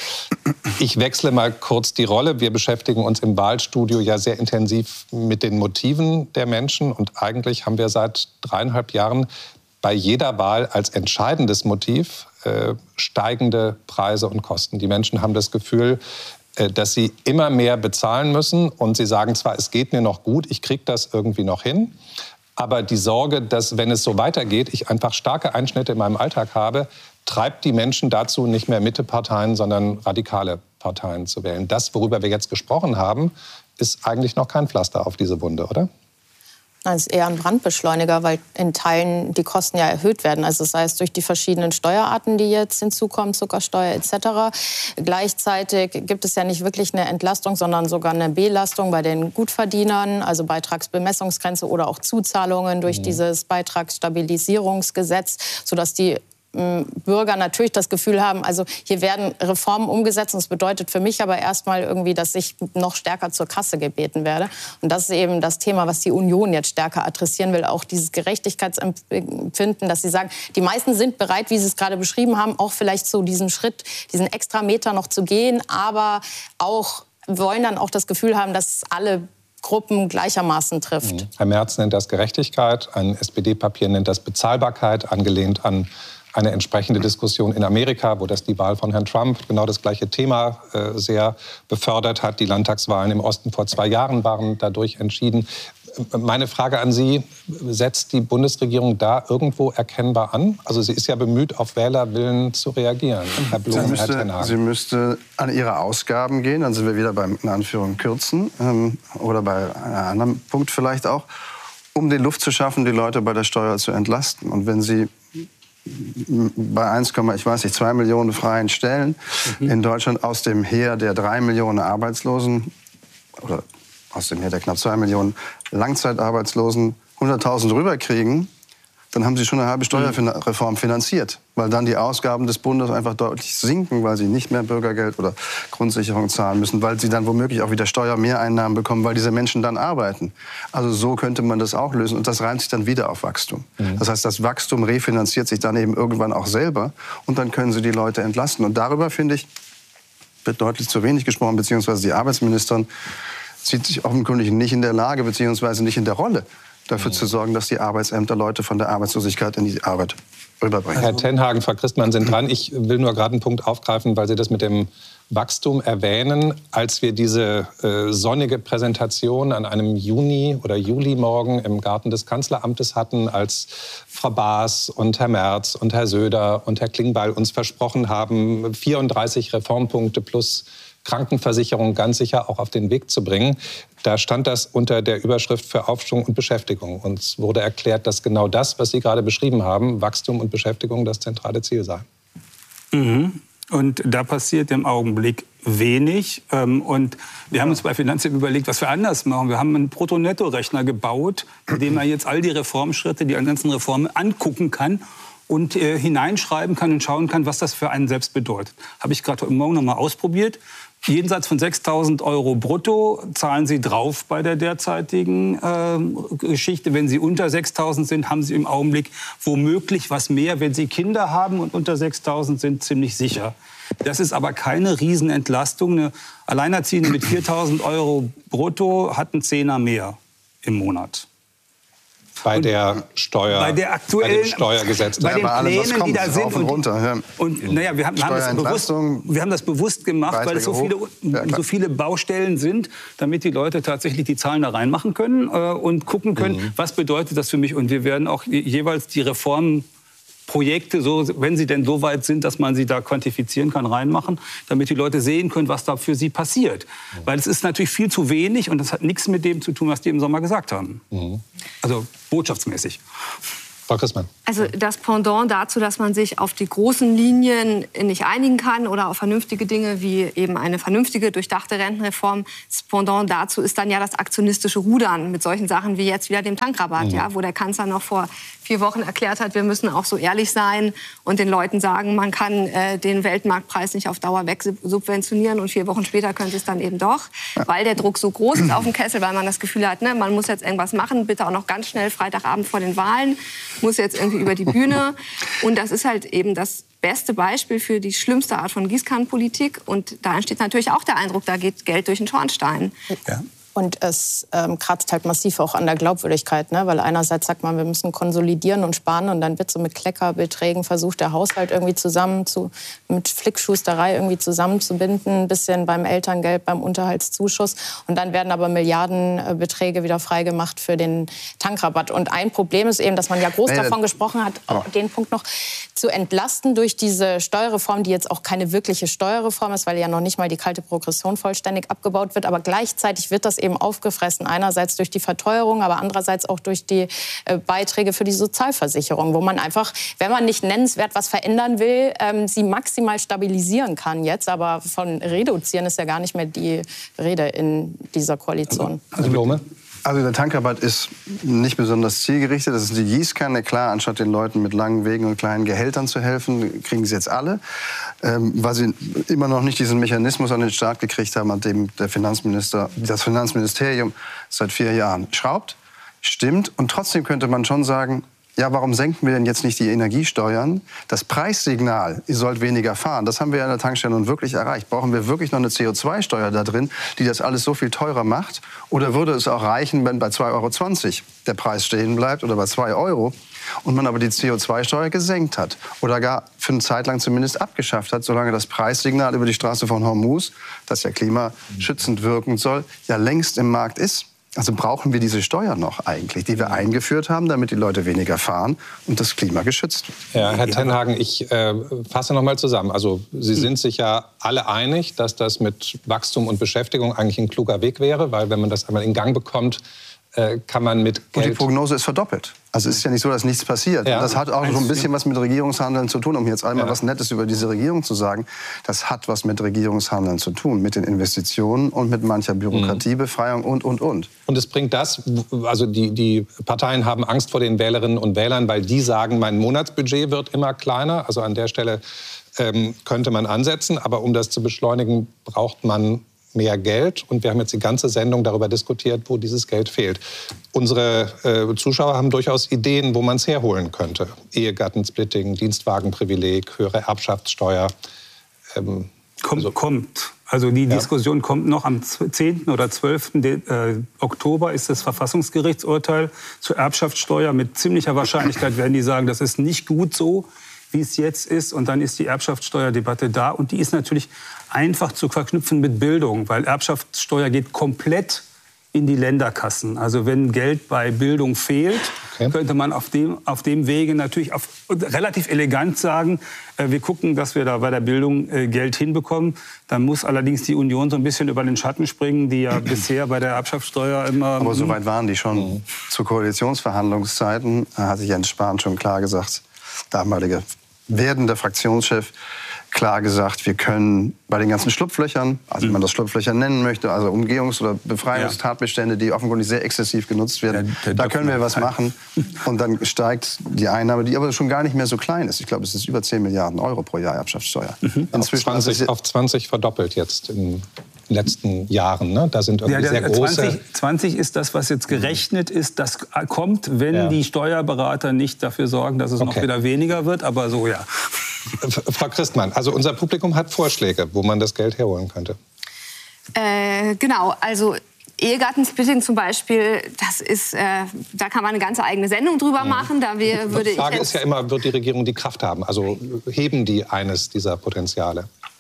Ich wechsle mal kurz die Rolle. Wir beschäftigen uns im Wahlstudio ja sehr intensiv mit den Motiven der Menschen. Und eigentlich haben wir seit dreieinhalb Jahren bei jeder Wahl als entscheidendes Motiv äh, steigende Preise und Kosten. Die Menschen haben das Gefühl, äh, dass sie immer mehr bezahlen müssen. Und sie sagen zwar, es geht mir noch gut, ich kriege das irgendwie noch hin. Aber die Sorge, dass, wenn es so weitergeht, ich einfach starke Einschnitte in meinem Alltag habe, treibt die Menschen dazu, nicht mehr Mitteparteien, sondern radikale Parteien zu wählen. Das, worüber wir jetzt gesprochen haben, ist eigentlich noch kein Pflaster auf diese Wunde, oder? Das ist eher ein Brandbeschleuniger, weil in Teilen die Kosten ja erhöht werden. Also sei es durch die verschiedenen Steuerarten, die jetzt hinzukommen, Zuckersteuer et cetera. Gleichzeitig gibt es ja nicht wirklich eine Entlastung, sondern sogar eine Belastung bei den Gutverdienern, also Beitragsbemessungsgrenze oder auch Zuzahlungen durch mhm. dieses Beitragsstabilisierungsgesetz, sodass die Bürger natürlich das Gefühl haben, also hier werden Reformen umgesetzt. Und das bedeutet für mich aber erstmal irgendwie, dass ich noch stärker zur Kasse gebeten werde. Und das ist eben das Thema, was die Union jetzt stärker adressieren will. Auch dieses Gerechtigkeitsempfinden, dass sie sagen, die meisten sind bereit, wie Sie es gerade beschrieben haben, auch vielleicht so diesen Schritt, diesen extra Meter noch zu gehen. Aber auch wollen dann auch das Gefühl haben, dass alle Gruppen gleichermaßen trifft. Herr Merz nennt das Gerechtigkeit. Ein S P D-Papier nennt das Bezahlbarkeit, angelehnt an eine entsprechende Diskussion in Amerika, wo das die Wahl von Herrn Trump genau das gleiche Thema äh, sehr befördert hat. Die Landtagswahlen im Osten vor zwei Jahren waren dadurch entschieden. Meine Frage an Sie, setzt die Bundesregierung da irgendwo erkennbar an? Also sie ist ja bemüht, auf Wählerwillen zu reagieren. Herr Blum, sie, müsste, Herr Ten Hagen. Sie müsste an ihre Ausgaben gehen, dann sind wir wieder beim, in Anführung, Kürzen ähm, oder bei einem anderen Punkt vielleicht auch, um die Luft zu schaffen, die Leute bei der Steuer zu entlasten. Und wenn Sie bei eins, ich weiß nicht, zwei Millionen freien Stellen mhm. in Deutschland aus dem Heer der drei Millionen Arbeitslosen oder aus dem Heer der knapp zwei Millionen Langzeitarbeitslosen hunderttausend rüberkriegen, dann haben Sie schon eine halbe Steuerreform finanziert, weil dann die Ausgaben des Bundes einfach deutlich sinken, weil Sie nicht mehr Bürgergeld oder Grundsicherung zahlen müssen, weil Sie dann womöglich auch wieder Steuermehreinnahmen bekommen, weil diese Menschen dann arbeiten. Also so könnte man das auch lösen und das reimt sich dann wieder auf Wachstum. Mhm. Das heißt, das Wachstum refinanziert sich dann eben irgendwann auch selber und dann können Sie die Leute entlasten. Und darüber, finde ich, wird deutlich zu wenig gesprochen, beziehungsweise die Arbeitsministerin sieht sich offenkundig nicht in der Lage, beziehungsweise nicht in der Rolle, dafür zu sorgen, dass die Arbeitsämter Leute von der Arbeitslosigkeit in die Arbeit rüberbringen. Herr Ten Hagen, Frau Christmann sind dran. Ich will nur gerade einen Punkt aufgreifen, weil Sie das mit dem Wachstum erwähnen. Als wir diese äh, sonnige Präsentation an einem Juni- oder Julimorgen im Garten des Kanzleramtes hatten, als Frau Baas und Herr Merz und Herr Söder und Herr Klingbeil uns versprochen haben, vierunddreißig Reformpunkte plus Krankenversicherung ganz sicher auch auf den Weg zu bringen. Da stand das unter der Überschrift für Aufschwung und Beschäftigung. Uns wurde erklärt, dass genau das, was Sie gerade beschrieben haben, Wachstum und Beschäftigung, das zentrale Ziel sei. Mhm. Und da passiert im Augenblick wenig. Und wir haben uns bei Finanzamt überlegt, was wir anders machen. Wir haben einen Brutto-Netto-Rechner gebaut, mit dem man jetzt all die Reformschritte, die ganzen Reformen angucken kann und äh, hineinschreiben kann und schauen kann, was das für einen selbst bedeutet. Habe ich gerade heute Morgen noch mal ausprobiert. Jenseits von sechstausend Euro brutto zahlen Sie drauf bei der derzeitigen äh, Geschichte. Wenn Sie unter sechstausend sind, haben Sie im Augenblick womöglich was mehr. Wenn Sie Kinder haben und unter sechstausend sind, ziemlich sicher. Das ist aber keine Riesenentlastung. Eine Alleinerziehende mit viertausend Euro brutto hat einen Zehner mehr im Monat. Bei der Steuer, bei der aktuellen, bei dem Steuergesetz, bei den ja, bei Plänen, kommt, die da sind. und, runter, ja. und, und naja, wir haben, haben das bewusst, wir haben das bewusst gemacht, weil es so viele, ja, so viele Baustellen sind, damit die Leute tatsächlich die Zahlen da reinmachen können äh, und gucken können, mhm. was bedeutet das für mich. Und wir werden auch jeweils die Reformen Projekte, so, wenn sie denn so weit sind, dass man sie da quantifizieren kann, reinmachen, damit die Leute sehen können, was da für sie passiert. Mhm. Weil es ist natürlich viel zu wenig und das hat nichts mit dem zu tun, was die im Sommer gesagt haben. Mhm. Also botschaftsmäßig. Frau Christmann. Also das Pendant dazu, dass man sich auf die großen Linien nicht einigen kann oder auf vernünftige Dinge wie eben eine vernünftige, durchdachte Rentenreform. Das Pendant dazu ist dann ja das aktionistische Rudern mit solchen Sachen wie jetzt wieder dem Tankrabatt, mhm. ja, wo der Kanzler noch vor vier Wochen erklärt hat, wir müssen auch so ehrlich sein und den Leuten sagen, man kann äh, den Weltmarktpreis nicht auf Dauer wegsubventionieren und vier Wochen später können sie es dann eben doch, weil der Druck so groß ist auf dem Kessel, weil man das Gefühl hat, ne, man muss jetzt irgendwas machen, bitte auch noch ganz schnell Freitagabend vor den Wahlen, muss jetzt irgendwie über die Bühne. Und das ist halt eben das beste Beispiel für die schlimmste Art von Gießkannenpolitik. Und da entsteht natürlich auch der Eindruck, da geht Geld durch den Schornstein. Ja. Und es ähm, kratzt halt massiv auch an der Glaubwürdigkeit, ne? Weil einerseits sagt man, wir müssen konsolidieren und sparen und dann wird so mit Kleckerbeträgen versucht, der Haushalt irgendwie zusammen zu, mit Flickschusterei irgendwie zusammenzubinden, ein bisschen beim Elterngeld, beim Unterhaltszuschuss und dann werden aber Milliardenbeträge wieder freigemacht für den Tankrabatt. Und ein Problem ist eben, dass man ja groß nee, davon gesprochen hat, auch den Punkt noch zu entlasten durch diese Steuerreform, die jetzt auch keine wirkliche Steuerreform ist, weil ja noch nicht mal die kalte Progression vollständig abgebaut wird, aber gleichzeitig wird das eben eben aufgefressen. Einerseits durch die Verteuerung, aber andererseits auch durch die äh, Beiträge für die Sozialversicherung, wo man einfach, wenn man nicht nennenswert was verändern will, ähm, sie maximal stabilisieren kann jetzt. Aber von reduzieren ist ja gar nicht mehr die Rede in dieser Koalition. Also, also Also der Tankrabatt ist nicht besonders zielgerichtet. Das ist die Gießkanne. Klar, anstatt den Leuten mit langen Wegen und kleinen Gehältern zu helfen, kriegen sie jetzt alle. Ähm, weil sie immer noch nicht diesen Mechanismus an den Start gekriegt haben, an dem der Finanzminister, das Finanzministerium seit vier Jahren schraubt. Stimmt. Und trotzdem könnte man schon sagen, ja, warum senken wir denn jetzt nicht die Energiesteuern? Das Preissignal, ihr sollt weniger fahren, das haben wir ja an der Tankstelle nun wirklich erreicht. Brauchen wir wirklich noch eine C O zwei Steuer da drin, die das alles so viel teurer macht? Oder würde es auch reichen, wenn bei zwei Euro zwanzig der Preis stehen bleibt oder bei zwei Euro und man aber die C O zwei Steuer gesenkt hat oder gar für eine Zeit lang zumindest abgeschafft hat, solange das Preissignal über die Straße von Hormuz, das ja klimaschützend wirken soll, ja längst im Markt ist? Also brauchen wir diese Steuer noch eigentlich, die wir eingeführt haben, damit die Leute weniger fahren und das Klima geschützt wird? Ja, Herr Tenhagen, ich äh, fasse noch mal zusammen. Also Sie sind sich ja alle einig, dass das mit Wachstum und Beschäftigung eigentlich ein kluger Weg wäre, weil wenn man das einmal in Gang bekommt, äh, kann man mit Geld... Und die Prognose ist verdoppelt. Also es ist ja nicht so, dass nichts passiert. Ja. Das hat auch so ein bisschen was mit Regierungshandeln zu tun, um jetzt einmal ja. was Nettes über diese Regierung zu sagen. Das hat was mit Regierungshandeln zu tun, mit den Investitionen und mit mancher Bürokratiebefreiung und, und, und. Und es bringt das, also die, die Parteien haben Angst vor den Wählerinnen und Wählern, weil die sagen, mein Monatsbudget wird immer kleiner. Also an der Stelle ähm, könnte man ansetzen. Aber um das zu beschleunigen, braucht man mehr Geld. Und wir haben jetzt die ganze Sendung darüber diskutiert, wo dieses Geld fehlt. Unsere äh, Zuschauer haben durchaus Ideen, wo man es herholen könnte. Ehegattensplitting, Dienstwagenprivileg, höhere Erbschaftssteuer. Ähm, kommt, also, kommt. Also die ja. Diskussion kommt noch am zehnten oder zwölften Oktober ist das Verfassungsgerichtsurteil zur Erbschaftssteuer. Mit ziemlicher Wahrscheinlichkeit werden die sagen, das ist nicht gut so, wie es jetzt ist. Und dann ist die Erbschaftssteuerdebatte da. Und die ist natürlich einfach zu verknüpfen mit Bildung, weil Erbschaftssteuer geht komplett in die Länderkassen. Also wenn Geld bei Bildung fehlt, okay. könnte man auf dem, auf dem Wege natürlich auf, relativ elegant sagen, äh, wir gucken, dass wir da bei der Bildung äh, Geld hinbekommen. Dann muss allerdings die Union so ein bisschen über den Schatten springen, die ja bisher bei der Erbschaftssteuer immer... Aber so weit waren die schon. Mhm. Zu Koalitionsverhandlungszeiten hat sich Jens Spahn schon klar gesagt, damaliger werdender Fraktionschef, klar gesagt, wir können bei den ganzen Schlupflöchern, also wie man das Schlupflöcher nennen möchte, also Umgehungs- oder Befreiungstatbestände, die offenkundig sehr exzessiv genutzt werden, der, der da können wir was machen. Und dann steigt die Einnahme, die aber schon gar nicht mehr so klein ist. Ich glaube, es ist über zehn Milliarden Euro pro Jahr Erbschaftssteuer. Mhm. Inzwischen auf zwanzig, auf zwanzig verdoppelt jetzt in den letzten Jahren. Ne? Da sind irgendwie ja, der, sehr große... zwanzig, zwanzig ist das, was jetzt gerechnet ist. Das kommt, wenn ja. die Steuerberater nicht dafür sorgen, dass es okay. noch wieder weniger wird. Aber so, ja. Frau Christmann, also unser Publikum hat Vorschläge, wo man das Geld herholen könnte. Äh, genau, also Ehegattensplitting zum Beispiel, das ist, äh, da kann man eine ganze eigene Sendung drüber machen. Da wir, würde die Frage ich ist ja immer, wird die Regierung die Kraft haben? Also heben die eines dieser Potenziale?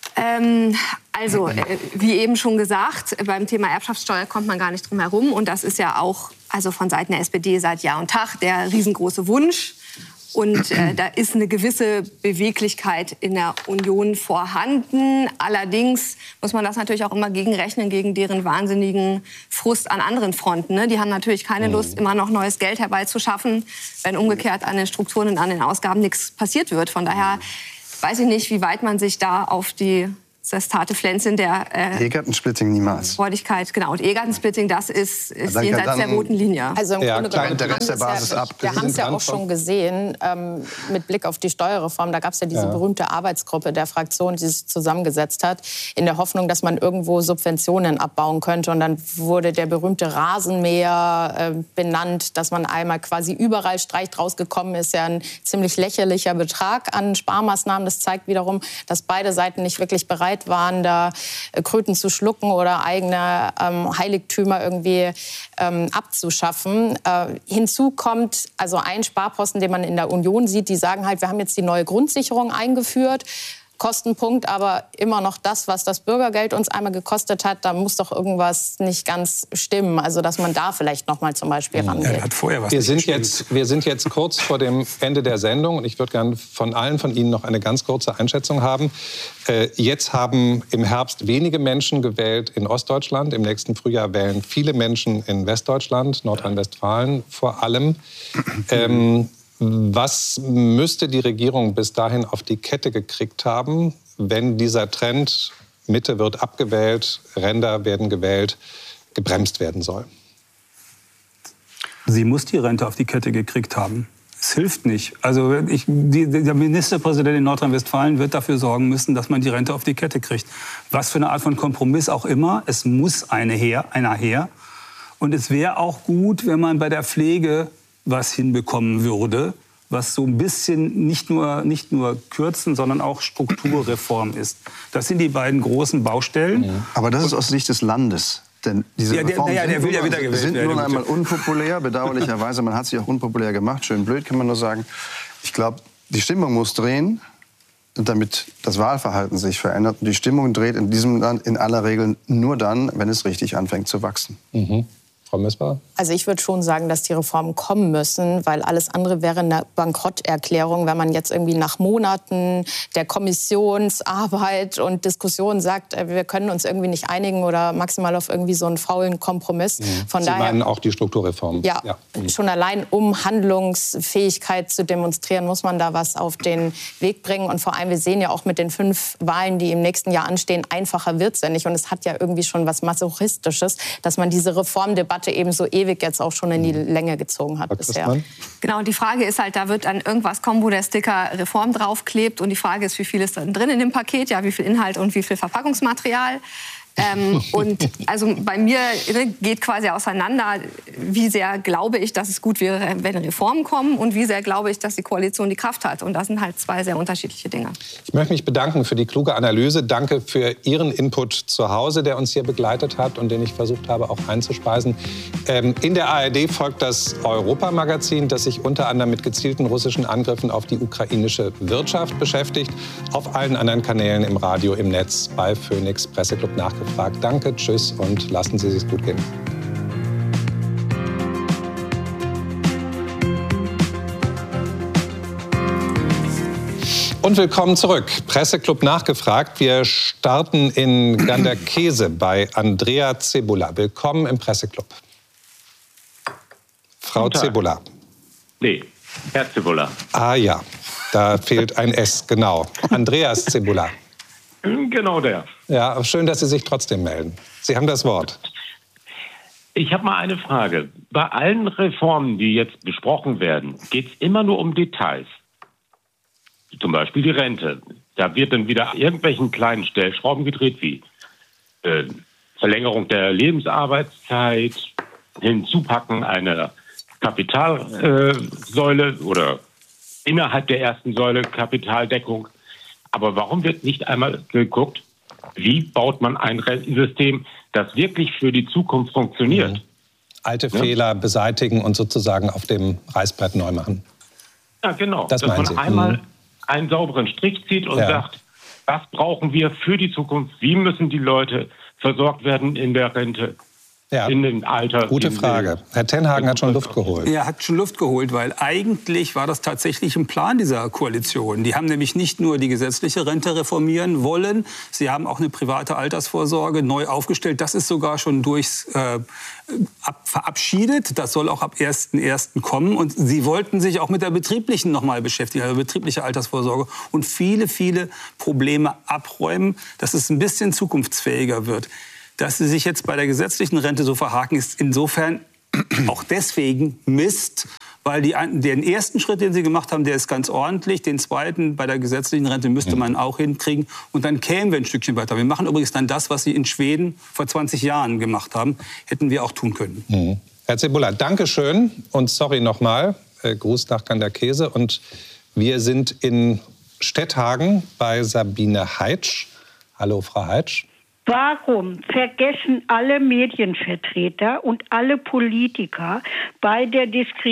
Ähm, also, äh, wie eben schon gesagt, beim Thema Erbschaftssteuer kommt man gar nicht drum herum. Und das ist ja auch also von Seiten der S P D seit Jahr und Tag der riesengroße Wunsch. Und äh, da ist eine gewisse Beweglichkeit in der Union vorhanden. Allerdings muss man das natürlich auch immer gegenrechnen gegen deren wahnsinnigen Frust an anderen Fronten. Ne? Die haben natürlich keine Lust, immer noch neues Geld herbeizuschaffen, wenn umgekehrt an den Strukturen und an den Ausgaben nichts passiert wird. Von daher weiß ich nicht, wie weit man sich da auf die das zarte Pflänzchen der äh, Ehegattensplitting niemals. Freudigkeit, genau. Und Ehegattensplitting, das ist, ist jenseits der roten Linie. Also im ja, Grunde genommen, der Rest der Basis ja, ab. Wir haben es ja auch schon gesehen, ähm, mit Blick auf die Steuerreform. Da gab es ja diese ja. berühmte Arbeitsgruppe der Fraktion, die sich zusammengesetzt hat, in der Hoffnung, dass man irgendwo Subventionen abbauen könnte. Und dann wurde der berühmte Rasenmäher äh, benannt, dass man einmal quasi überall streicht. Rausgekommen ist ja ein ziemlich lächerlicher Betrag an Sparmaßnahmen. Das zeigt wiederum, dass beide Seiten nicht wirklich bereit waren, da Kröten zu schlucken oder eigene ähm, Heiligtümer irgendwie ähm, abzuschaffen. Äh, hinzu kommt also ein Sparposten, den man in der Union sieht. Die sagen halt, wir haben jetzt die neue Grundsicherung eingeführt. Kostenpunkt, aber immer noch das, was das Bürgergeld uns einmal gekostet hat, da muss doch irgendwas nicht ganz stimmen. Also, dass man da vielleicht noch mal zum Beispiel rangeht. Ja, hat vorher was wir, sind jetzt, wir sind jetzt kurz vor dem Ende der Sendung und ich würde gerne von allen von Ihnen noch eine ganz kurze Einschätzung haben. Äh, jetzt haben im Herbst wenige Menschen gewählt in Ostdeutschland. Im nächsten Frühjahr wählen viele Menschen in Westdeutschland, Nordrhein-Westfalen vor allem. Ähm, Was müsste die Regierung bis dahin auf die Kette gekriegt haben, wenn dieser Trend, Mitte wird abgewählt, Ränder werden gewählt, gebremst werden soll? Sie muss die Rente auf die Kette gekriegt haben. Es hilft nicht. Also ich, die, der Ministerpräsident in Nordrhein-Westfalen wird dafür sorgen müssen, dass man die Rente auf die Kette kriegt. Was für eine Art von Kompromiss auch immer, es muss eine her, einer her. Und es wäre auch gut, wenn man bei der Pflege was hinbekommen würde, was so ein bisschen nicht nur, nicht nur Kürzen, sondern auch Strukturreform ist. Das sind die beiden großen Baustellen. Aber das ist aus Sicht des Landes. Denn diese ja, der, Reformen ja, der will ja wieder gewählt sind werden. nun einmal unpopulär, bedauerlicherweise. Man hat sie auch unpopulär gemacht. Schön blöd, kann man nur sagen. Ich glaube, die Stimmung muss drehen, damit das Wahlverhalten sich verändert. Und die Stimmung dreht in diesem Land in aller Regel nur dann, wenn es richtig anfängt zu wachsen. Mhm. Frau Missbauer? Also ich würde schon sagen, dass die Reformen kommen müssen, weil alles andere wäre eine Bankrotterklärung, wenn man jetzt irgendwie nach Monaten der Kommissionsarbeit und Diskussion sagt, wir können uns irgendwie nicht einigen oder maximal auf irgendwie so einen faulen Kompromiss. Mhm. Von Sie daher, meinen auch die Strukturreformen? Ja, ja. Mhm. Schon allein um Handlungsfähigkeit zu demonstrieren, muss man da was auf den Weg bringen. Und vor allem, wir sehen ja auch mit den fünf Wahlen, die im nächsten Jahr anstehen, einfacher wird es ja nicht. Und es hat ja irgendwie schon was Masochistisches, dass man diese Reformdebatte eben so ewig jetzt auch schon in die Länge gezogen hat bisher. Genau, und die Frage ist halt, da wird dann irgendwas kommen, wo der Sticker Reform draufklebt. Und die Frage ist, wie viel ist dann drin in dem Paket? Ja, wie viel Inhalt und wie viel Verpackungsmaterial? Ähm, und also bei mir geht quasi auseinander, wie sehr glaube ich, dass es gut wäre, wenn Reformen kommen und wie sehr glaube ich, dass die Koalition die Kraft hat. Und das sind halt zwei sehr unterschiedliche Dinge. Ich möchte mich bedanken für die kluge Analyse. Danke für Ihren Input zu Hause, der uns hier begleitet hat und den ich versucht habe auch einzuspeisen. Ähm, in der A R D folgt das Europa-Magazin, das sich unter anderem mit gezielten russischen Angriffen auf die ukrainische Wirtschaft beschäftigt. Auf allen anderen Kanälen im Radio, im Netz, bei Phoenix Presseclub nachgefragt. Danke, tschüss und lassen Sie es sich gut gehen. Und willkommen zurück. Presseclub nachgefragt. Wir starten in Ganderkesee bei Andrea Cebula. Willkommen im Presseclub. Frau Cebula. Nee, Herr Cebula. Ah ja, da fehlt ein S, genau. Andreas Cebula. Genau der. Ja, aber schön, dass Sie sich trotzdem melden. Sie haben das Wort. Ich habe mal eine Frage. Bei allen Reformen, die jetzt besprochen werden, geht es immer nur um Details. Zum Beispiel die Rente. Da wird dann wieder irgendwelchen kleinen Stellschrauben gedreht, wie äh, Verlängerung der Lebensarbeitszeit, Hinzupacken einer Kapitalsäule äh, oder innerhalb der ersten Säule Kapitaldeckung. Aber warum wird nicht einmal geguckt, wie baut man ein Rentensystem, das wirklich für die Zukunft funktioniert? Mhm. Alte ja? Fehler beseitigen und sozusagen auf dem Reißbrett neu machen. Ja, genau. Das Dass man Sie. einmal mhm. einen sauberen Strich zieht und ja. sagt, was brauchen wir für die Zukunft? Wie müssen die Leute versorgt werden in der Rente? Ja. In dem Alter. Gute Frage. Herr Tenhagen hat schon Luft geholt. Er hat schon Luft geholt, weil eigentlich war das tatsächlich ein Plan dieser Koalition. Die haben nämlich nicht nur die gesetzliche Rente reformieren wollen, sie haben auch eine private Altersvorsorge neu aufgestellt. Das ist sogar schon durchs äh, ab, verabschiedet. Das soll auch ab ersten ersten kommen. Und sie wollten sich auch mit der betrieblichen noch mal beschäftigen, also betriebliche Altersvorsorge und viele, viele Probleme abräumen, dass es ein bisschen zukunftsfähiger wird. Dass sie sich jetzt bei der gesetzlichen Rente so verhaken, ist insofern auch deswegen Mist, weil die, den ersten Schritt, den sie gemacht haben, der ist ganz ordentlich. Den zweiten bei der gesetzlichen Rente müsste man auch hinkriegen. Und dann kämen wir ein Stückchen weiter. Wir machen übrigens dann das, was sie in Schweden vor zwanzig Jahren gemacht haben. Hätten wir auch tun können. Mhm. Herr Cebula, danke schön. Und sorry nochmal, äh, Gruß nach Ganderkesee. Und wir sind in Stetthagen bei Sabine Heitsch. Hallo, Frau Heitsch. Warum vergessen alle Medienvertreter und alle Politiker bei der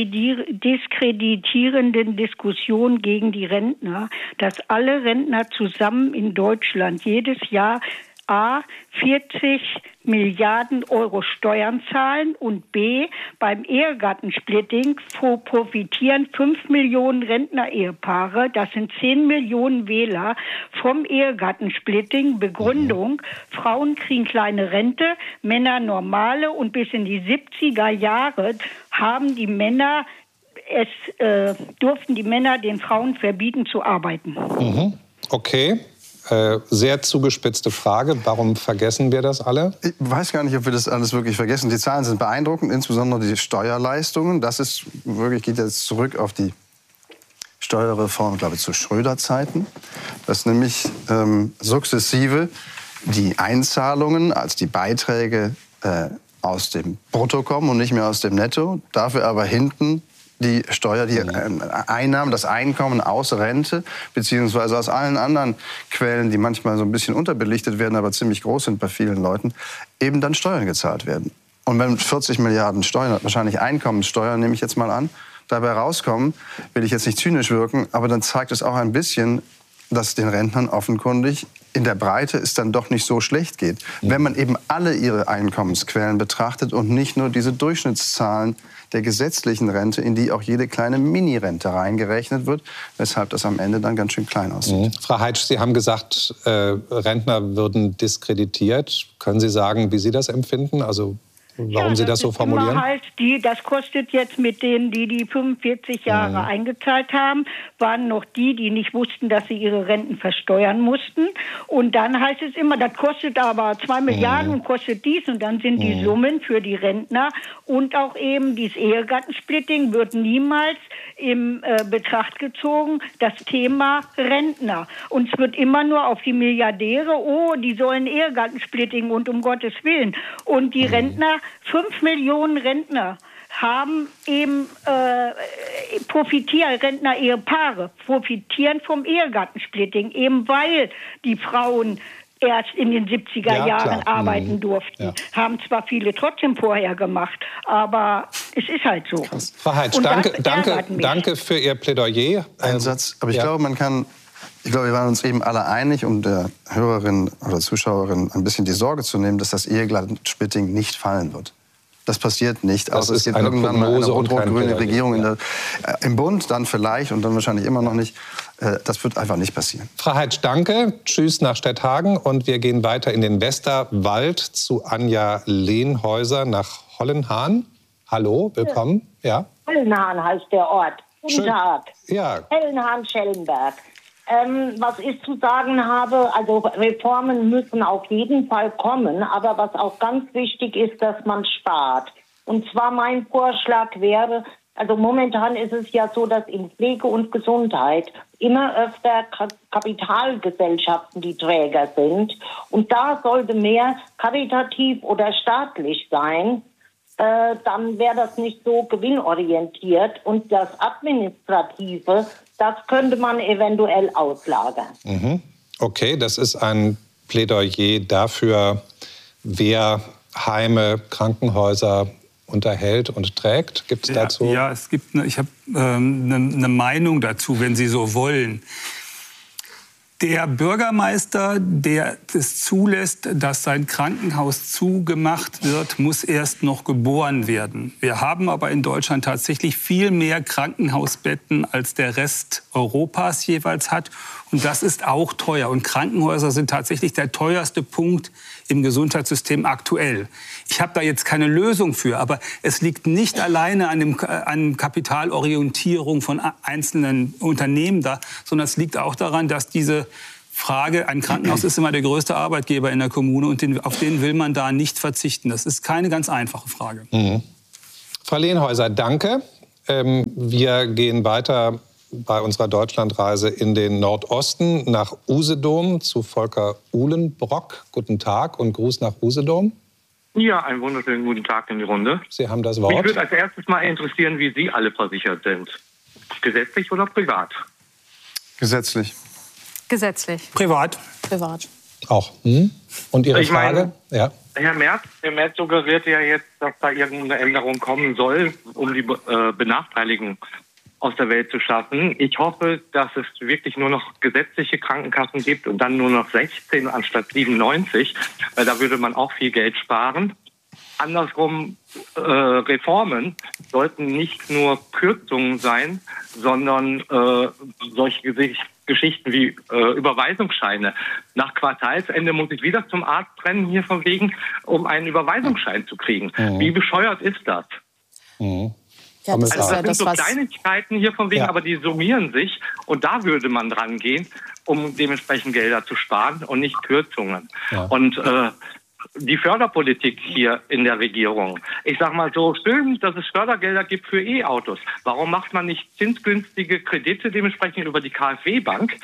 diskreditierenden Diskussion gegen die Rentner, dass alle Rentner zusammen in Deutschland jedes Jahr A, vierzig Milliarden Euro Steuern zahlen und B, beim Ehegattensplitting profitieren fünf Millionen Rentner-Ehepaare, das sind zehn Millionen Wähler, vom Ehegattensplitting. Begründung, Frauen kriegen kleine Rente, Männer normale, und bis in die siebziger Jahre haben die Männer, es äh, durften die Männer den Frauen verbieten zu arbeiten. Mhm. Okay. Äh, sehr zugespitzte Frage. Warum vergessen wir das alle? Ich weiß gar nicht, ob wir das alles wirklich vergessen. Die Zahlen sind beeindruckend, insbesondere die Steuerleistungen. Das ist wirklich, geht jetzt zurück auf die Steuerreform, glaube ich, zu Schröder-Zeiten. Dass nämlich ähm, sukzessive die Einzahlungen als die Beiträge äh, aus dem Brutto kommen und nicht mehr aus dem Netto. Dafür aber hinten die Steuer, die Einnahmen, das Einkommen aus Rente, beziehungsweise aus allen anderen Quellen, die manchmal so ein bisschen unterbelichtet werden, aber ziemlich groß sind bei vielen Leuten, eben dann Steuern gezahlt werden. Und wenn vierzig Milliarden Steuern, wahrscheinlich Einkommenssteuern, nehme ich jetzt mal an, dabei rauskommen, will ich jetzt nicht zynisch wirken, aber dann zeigt es auch ein bisschen, dass den Rentnern offenkundig in der Breite es dann doch nicht so schlecht geht. Wenn man eben alle ihre Einkommensquellen betrachtet und nicht nur diese Durchschnittszahlen der gesetzlichen Rente, in die auch jede kleine Mini-Rente reingerechnet wird, weshalb das am Ende dann ganz schön klein aussieht. Mhm. Frau Heitsch, Sie haben gesagt, äh, Rentner würden diskreditiert. Können Sie sagen, wie Sie das empfinden? Also warum ja, Sie das so formulieren? Immer halt die, das kostet jetzt mit denen, die die fünfundvierzig Jahre mhm. eingezahlt haben, waren noch die, die nicht wussten, dass sie ihre Renten versteuern mussten. Und dann heißt es immer, das kostet aber zwei Milliarden mhm. und kostet dies. Und dann sind die mhm. Summen für die Rentner und auch eben dieses Ehegattensplitting wird niemals in äh, Betracht gezogen, das Thema Rentner. Und es wird immer nur auf die Milliardäre, oh, die sollen Ehegattensplitting und um Gottes Willen. Und die mhm. Rentner, fünf Millionen Rentner haben eben äh, profitieren, Rentner-Ehepaare profitieren vom Ehegattensplitting, eben weil die Frauen erst in den siebziger ja, Jahren klar. arbeiten durften. Ja. Haben zwar viele trotzdem vorher gemacht, aber es ist halt so. Krass. Frau Heitsch, danke, danke, danke für Ihr Plädoyer. Ein Satz, aber ich ja. glaube, man kann, ich glaube, wir waren uns eben alle einig, um der Hörerin oder Zuschauerin ein bisschen die Sorge zu nehmen, dass das Ehegattensplitting nicht fallen wird. Das passiert nicht, das außer es gibt irgendwann mal eine rot-rot-grüne Regierung in der, äh, im Bund, dann vielleicht und dann wahrscheinlich immer noch nicht. Äh, das wird einfach nicht passieren. Frau Heitsch, danke. Tschüss nach Stetthagen. Und wir gehen weiter in den Westerwald zu Anja Lehnhäuser nach Hollenhahn. Hallo, willkommen. Ja. Hollenhahn heißt der Ort. Guten Schön. Tag. Ja. Hollenhahn-Schellenberg. Ähm, was ich zu sagen habe, also Reformen müssen auf jeden Fall kommen, aber was auch ganz wichtig ist, dass man spart. Und zwar mein Vorschlag wäre, also momentan ist es ja so, dass in Pflege und Gesundheit immer öfter Kapitalgesellschaften die Träger sind. Und da sollte mehr karitativ oder staatlich sein. Äh, dann wäre das nicht so gewinnorientiert. Und das Administrative, das könnte man eventuell auslagern. Mhm. Okay, das ist ein Plädoyer dafür, wer Heime, Krankenhäuser unterhält und trägt. Gibt es dazu? Ja, ja, es gibt eine, ich habe eine ähm, ne, ne Meinung dazu, wenn Sie so wollen. Der Bürgermeister, der es zulässt, dass sein Krankenhaus zugemacht wird, muss erst noch geboren werden. Wir haben aber in Deutschland tatsächlich viel mehr Krankenhausbetten, als der Rest Europas jeweils hat. Und das ist auch teuer. Und Krankenhäuser sind tatsächlich der teuerste Punkt im Gesundheitssystem aktuell. Ich habe da jetzt keine Lösung für, aber es liegt nicht alleine an, dem, an Kapitalorientierung von einzelnen Unternehmen da, sondern es liegt auch daran, dass diese Frage, ein Krankenhaus ist immer der größte Arbeitgeber in der Kommune und den, auf den will man da nicht verzichten. Das ist keine ganz einfache Frage. Mhm. Frau Lehnhäuser, danke. Ähm, wir gehen weiter bei unserer Deutschlandreise in den Nordosten nach Usedom zu Volker Uhlenbrock. Guten Tag und Gruß nach Usedom. Ja, einen wunderschönen guten Tag in die Runde. Sie haben das Wort. Mich würde als erstes mal interessieren, wie Sie alle versichert sind. Gesetzlich oder privat? Gesetzlich. Gesetzlich. Privat. Privat. Auch. Hm? Und Ihre ich Frage? Meine, ja. Herr Merz, Herr Merz suggeriert ja jetzt, dass da irgendeine Änderung kommen soll, um die äh, Benachteiligung aus der Welt zu schaffen. Ich hoffe, dass es wirklich nur noch gesetzliche Krankenkassen gibt und dann nur noch sechzehn anstatt siebenundneunzig, weil da würde man auch viel Geld sparen. Andersrum, äh, Reformen sollten nicht nur Kürzungen sein, sondern äh, solche Gesicht Geschichten wie äh, Überweisungsscheine. Nach Quartalsende muss ich wieder zum Arzt rennen, hier von wegen, um einen Überweisungsschein zu kriegen. Mhm. Wie bescheuert ist das? Mhm. Ja, das, also ist das ja sind das, so was Kleinigkeiten hier von wegen, ja. aber die summieren sich. Und da würde man dran gehen, um dementsprechend Gelder zu sparen und nicht Kürzungen. Ja. Und äh, die Förderpolitik hier in der Regierung. Ich sag mal so, schön, dass es Fördergelder gibt für E-Autos. Warum macht man nicht zinsgünstige Kredite dementsprechend über die KfW-Bank,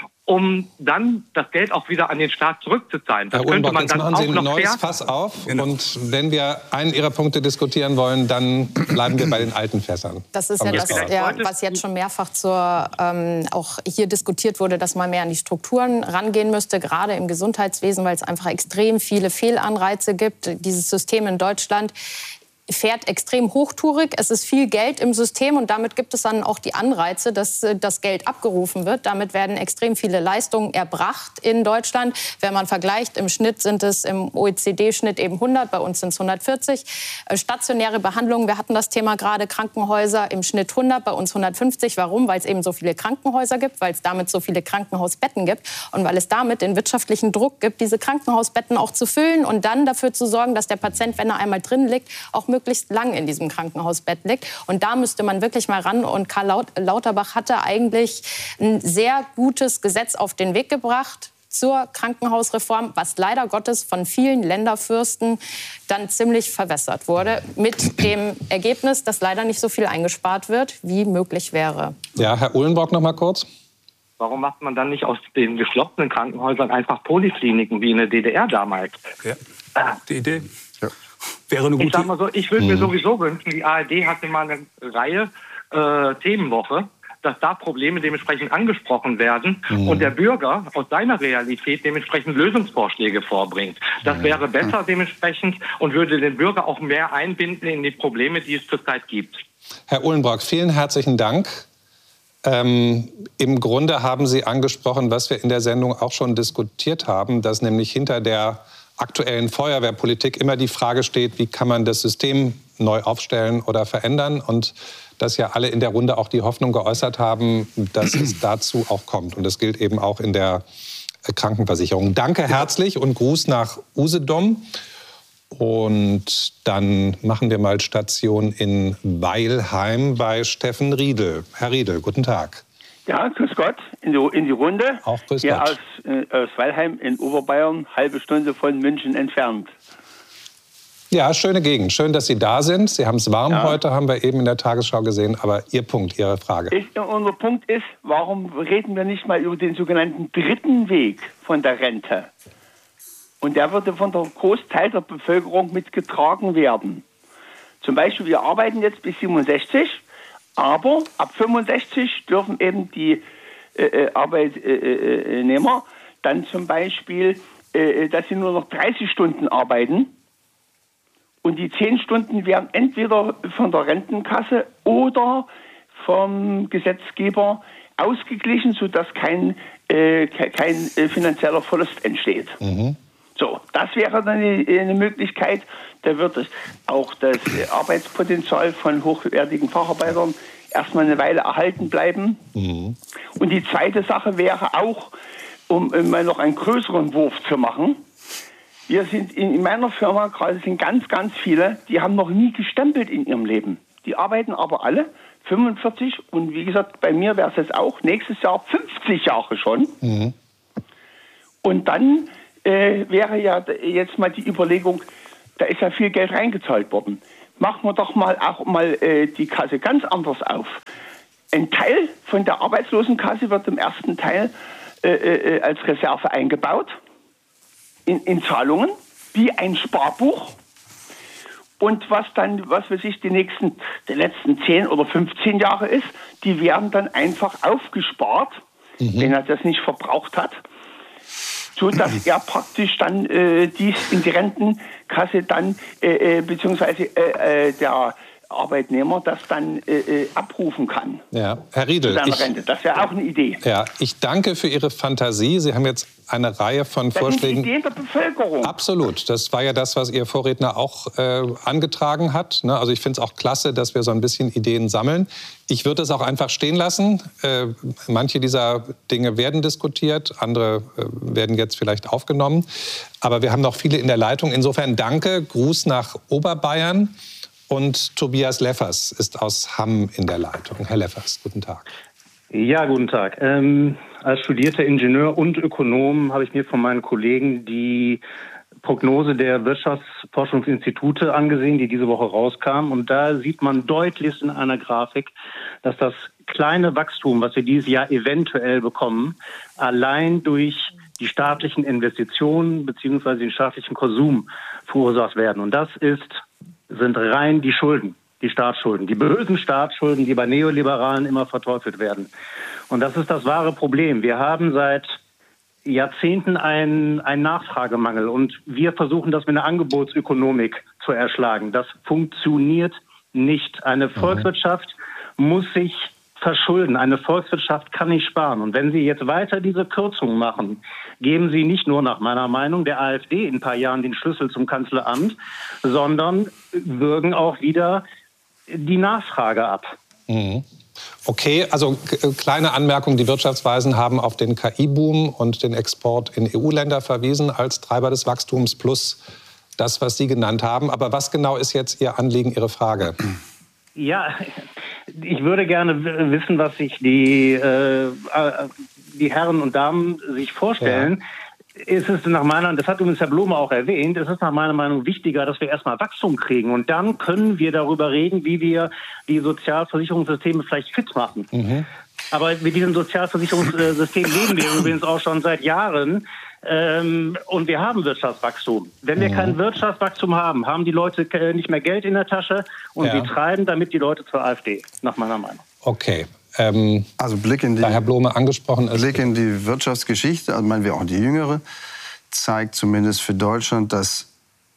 um dann das Geld auch wieder an den Staat zurückzuzahlen? Das Herr könnte Uhlenbrock, man jetzt dann machen auch Sie ein noch neues fair Fass auf. Genau. Und wenn wir einen Ihrer Punkte diskutieren wollen, dann bleiben wir bei den alten Fässern. Das ist ja das, ja, was jetzt schon mehrfach zur, ähm, auch hier diskutiert wurde, dass man mehr an die Strukturen rangehen müsste, gerade im Gesundheitswesen, weil es einfach extrem viele Fehlanreize gibt. Dieses System in Deutschland fährt extrem hochtourig. Es ist viel Geld im System und damit gibt es dann auch die Anreize, dass das Geld abgerufen wird. Damit werden extrem viele Leistungen erbracht in Deutschland. Wenn man vergleicht, im Schnitt sind es im O E C D-Schnitt eben hundert, bei uns sind es hundertvierzig. Stationäre Behandlungen, wir hatten das Thema gerade, Krankenhäuser im Schnitt hundert, bei uns hundertfünfzig. Warum? Weil es eben so viele Krankenhäuser gibt, weil es damit so viele Krankenhausbetten gibt und weil es damit den wirtschaftlichen Druck gibt, diese Krankenhausbetten auch zu füllen und dann dafür zu sorgen, dass der Patient, wenn er einmal drin liegt, auch möglichst lang in diesem Krankenhausbett liegt. Und da müsste man wirklich mal ran. Und Karl Lauterbach hatte eigentlich ein sehr gutes Gesetz auf den Weg gebracht zur Krankenhausreform, was leider Gottes von vielen Länderfürsten dann ziemlich verwässert wurde. Mit dem Ergebnis, dass leider nicht so viel eingespart wird, wie möglich wäre. Ja, Herr Uhlenbrock noch mal kurz. Warum macht man dann nicht aus den geschlossenen Krankenhäusern einfach Polikliniken wie in der D D R damals? Ja, die Idee. Ja. Wäre eine gute. Ich sag mal so, ich würde mir sowieso wünschen, die A R D hatte mal eine Reihe äh, Themenwoche, dass da Probleme dementsprechend angesprochen werden mhm. und der Bürger aus seiner Realität dementsprechend Lösungsvorschläge vorbringt. Das wäre besser dementsprechend und würde den Bürger auch mehr einbinden in die Probleme, die es zurzeit gibt. Herr Uhlenbrock, vielen herzlichen Dank. Ähm, Im Grunde haben Sie angesprochen, was wir in der Sendung auch schon diskutiert haben, dass nämlich hinter der aktuellen Feuerwehrpolitik immer die Frage steht, wie kann man das System neu aufstellen oder verändern und dass ja alle in der Runde auch die Hoffnung geäußert haben, dass es dazu auch kommt. Und das gilt eben auch in der Krankenversicherung. Danke herzlich und Gruß nach Usedom. Und dann machen wir mal Station in Weilheim bei Steffen Riedel. Herr Riedel, guten Tag. Ja, grüß Gott, in die, in die Runde. Auch grüß Hier Gott. aus, äh, aus Weilheim in Oberbayern, halbe Stunde von München entfernt. Ja, schöne Gegend. Schön, dass Sie da sind. Sie haben es warm Ja. heute, haben wir eben in der Tagesschau gesehen. Aber Ihr Punkt, Ihre Frage. Ich, unser Punkt ist, warum reden wir nicht mal über den sogenannten dritten Weg von der Rente? Und der würde von der Großteil der Bevölkerung mitgetragen werden. Zum Beispiel, wir arbeiten jetzt bis siebenundsechzig, aber ab fünfundsechzig dürfen eben die äh, Arbeitnehmer dann zum Beispiel, äh, dass sie nur noch dreißig Stunden arbeiten. Und die zehn Stunden werden entweder von der Rentenkasse oder vom Gesetzgeber ausgeglichen, sodass kein, äh, kein äh, finanzieller Verlust entsteht. Mhm. So, das wäre dann eine, eine Möglichkeit. Da wird es auch das Arbeitspotenzial von hochwertigen Facharbeitern erstmal eine Weile erhalten bleiben. Mhm. Und die zweite Sache wäre auch, um mal noch einen größeren Wurf zu machen. Wir sind in, in meiner Firma, gerade sind ganz, ganz viele, die haben noch nie gestempelt in ihrem Leben. Die arbeiten aber alle fünfundvierzig und wie gesagt, bei mir wäre es jetzt auch nächstes Jahr fünfzig Jahre schon. Mhm. Und dann äh, wäre ja jetzt mal die Überlegung, da ist ja viel Geld reingezahlt worden. Machen wir doch mal auch mal äh, die Kasse ganz anders auf. Ein Teil von der Arbeitslosenkasse wird im ersten Teil äh, äh, als Reserve eingebaut in, in Zahlungen, wie ein Sparbuch. Und was dann, was weiß ich, die nächsten, die letzten zehn oder fünfzehn Jahre ist, die werden dann einfach aufgespart, mhm. wenn er das nicht verbraucht hat, so dass er praktisch dann äh, dies in die Rentenkasse dann, äh, äh, beziehungsweise äh, äh, der Arbeitnehmer das dann äh, abrufen kann. Ja, Herr Riedel, ich, Rente. Das wäre auch eine Idee. Ja, ich danke für Ihre Fantasie. Sie haben jetzt eine Reihe von das Vorschlägen. Das sind Ideen der Bevölkerung. Absolut. Das war ja das, was Ihr Vorredner auch äh, angetragen hat. Ne? Also ich finde es auch klasse, dass wir so ein bisschen Ideen sammeln. Ich würde es auch einfach stehen lassen. Äh, manche dieser Dinge werden diskutiert, andere äh, werden jetzt vielleicht aufgenommen. Aber wir haben noch viele in der Leitung. Insofern danke. Gruß nach Oberbayern. Und Tobias Leffers ist aus Hamm in der Leitung. Herr Leffers, guten Tag. Ja, guten Tag. Ähm, als studierter Ingenieur und Ökonom habe ich mir von meinen Kollegen die Prognose der Wirtschaftsforschungsinstitute angesehen, die diese Woche rauskam. Und da sieht man deutlich in einer Grafik, dass das kleine Wachstum, was wir dieses Jahr eventuell bekommen, allein durch die staatlichen Investitionen bzw. den staatlichen Konsum verursacht werden. Und das ist sind rein die Schulden, die Staatsschulden, die bösen Staatsschulden, die bei Neoliberalen immer verteufelt werden. Und das ist das wahre Problem. Wir haben seit Jahrzehnten einen, einen Nachfragemangel und wir versuchen das mit einer Angebotsökonomik zu erschlagen. Das funktioniert nicht. Eine Volkswirtschaft muss sich verschulden. Eine Volkswirtschaft kann nicht sparen. Und wenn Sie jetzt weiter diese Kürzungen machen, geben Sie nicht nur nach meiner Meinung der AfD in ein paar Jahren den Schlüssel zum Kanzleramt, sondern würgen auch wieder die Nachfrage ab. Mhm. Okay, also kleine Anmerkung, die Wirtschaftsweisen haben auf den K I-Boom und den Export in E U-Länder verwiesen als Treiber des Wachstums plus das, was Sie genannt haben. Aber was genau ist jetzt Ihr Anliegen, Ihre Frage? Ja, ich würde gerne wissen, was sich die, äh, die Herren und Damen sich vorstellen. Ja. Es ist nach meiner, das hat übrigens Herr Blome auch erwähnt, es ist nach meiner Meinung wichtiger, dass wir erstmal Wachstum kriegen. Und dann können wir darüber reden, wie wir die Sozialversicherungssysteme vielleicht fit machen. Mhm. Aber mit diesem Sozialversicherungssystem leben wir übrigens auch schon seit Jahren. Ähm, und wir haben Wirtschaftswachstum. Wenn wir mhm. kein Wirtschaftswachstum haben, haben die Leute nicht mehr Geld in der Tasche und ja. sie treiben damit die Leute zur AfD, nach meiner Meinung. Okay. Ähm, also Blick in die, da Herr Blome angesprochen ist. Blick in die Wirtschaftsgeschichte, also meinen wir auch die jüngere, zeigt zumindest für Deutschland, dass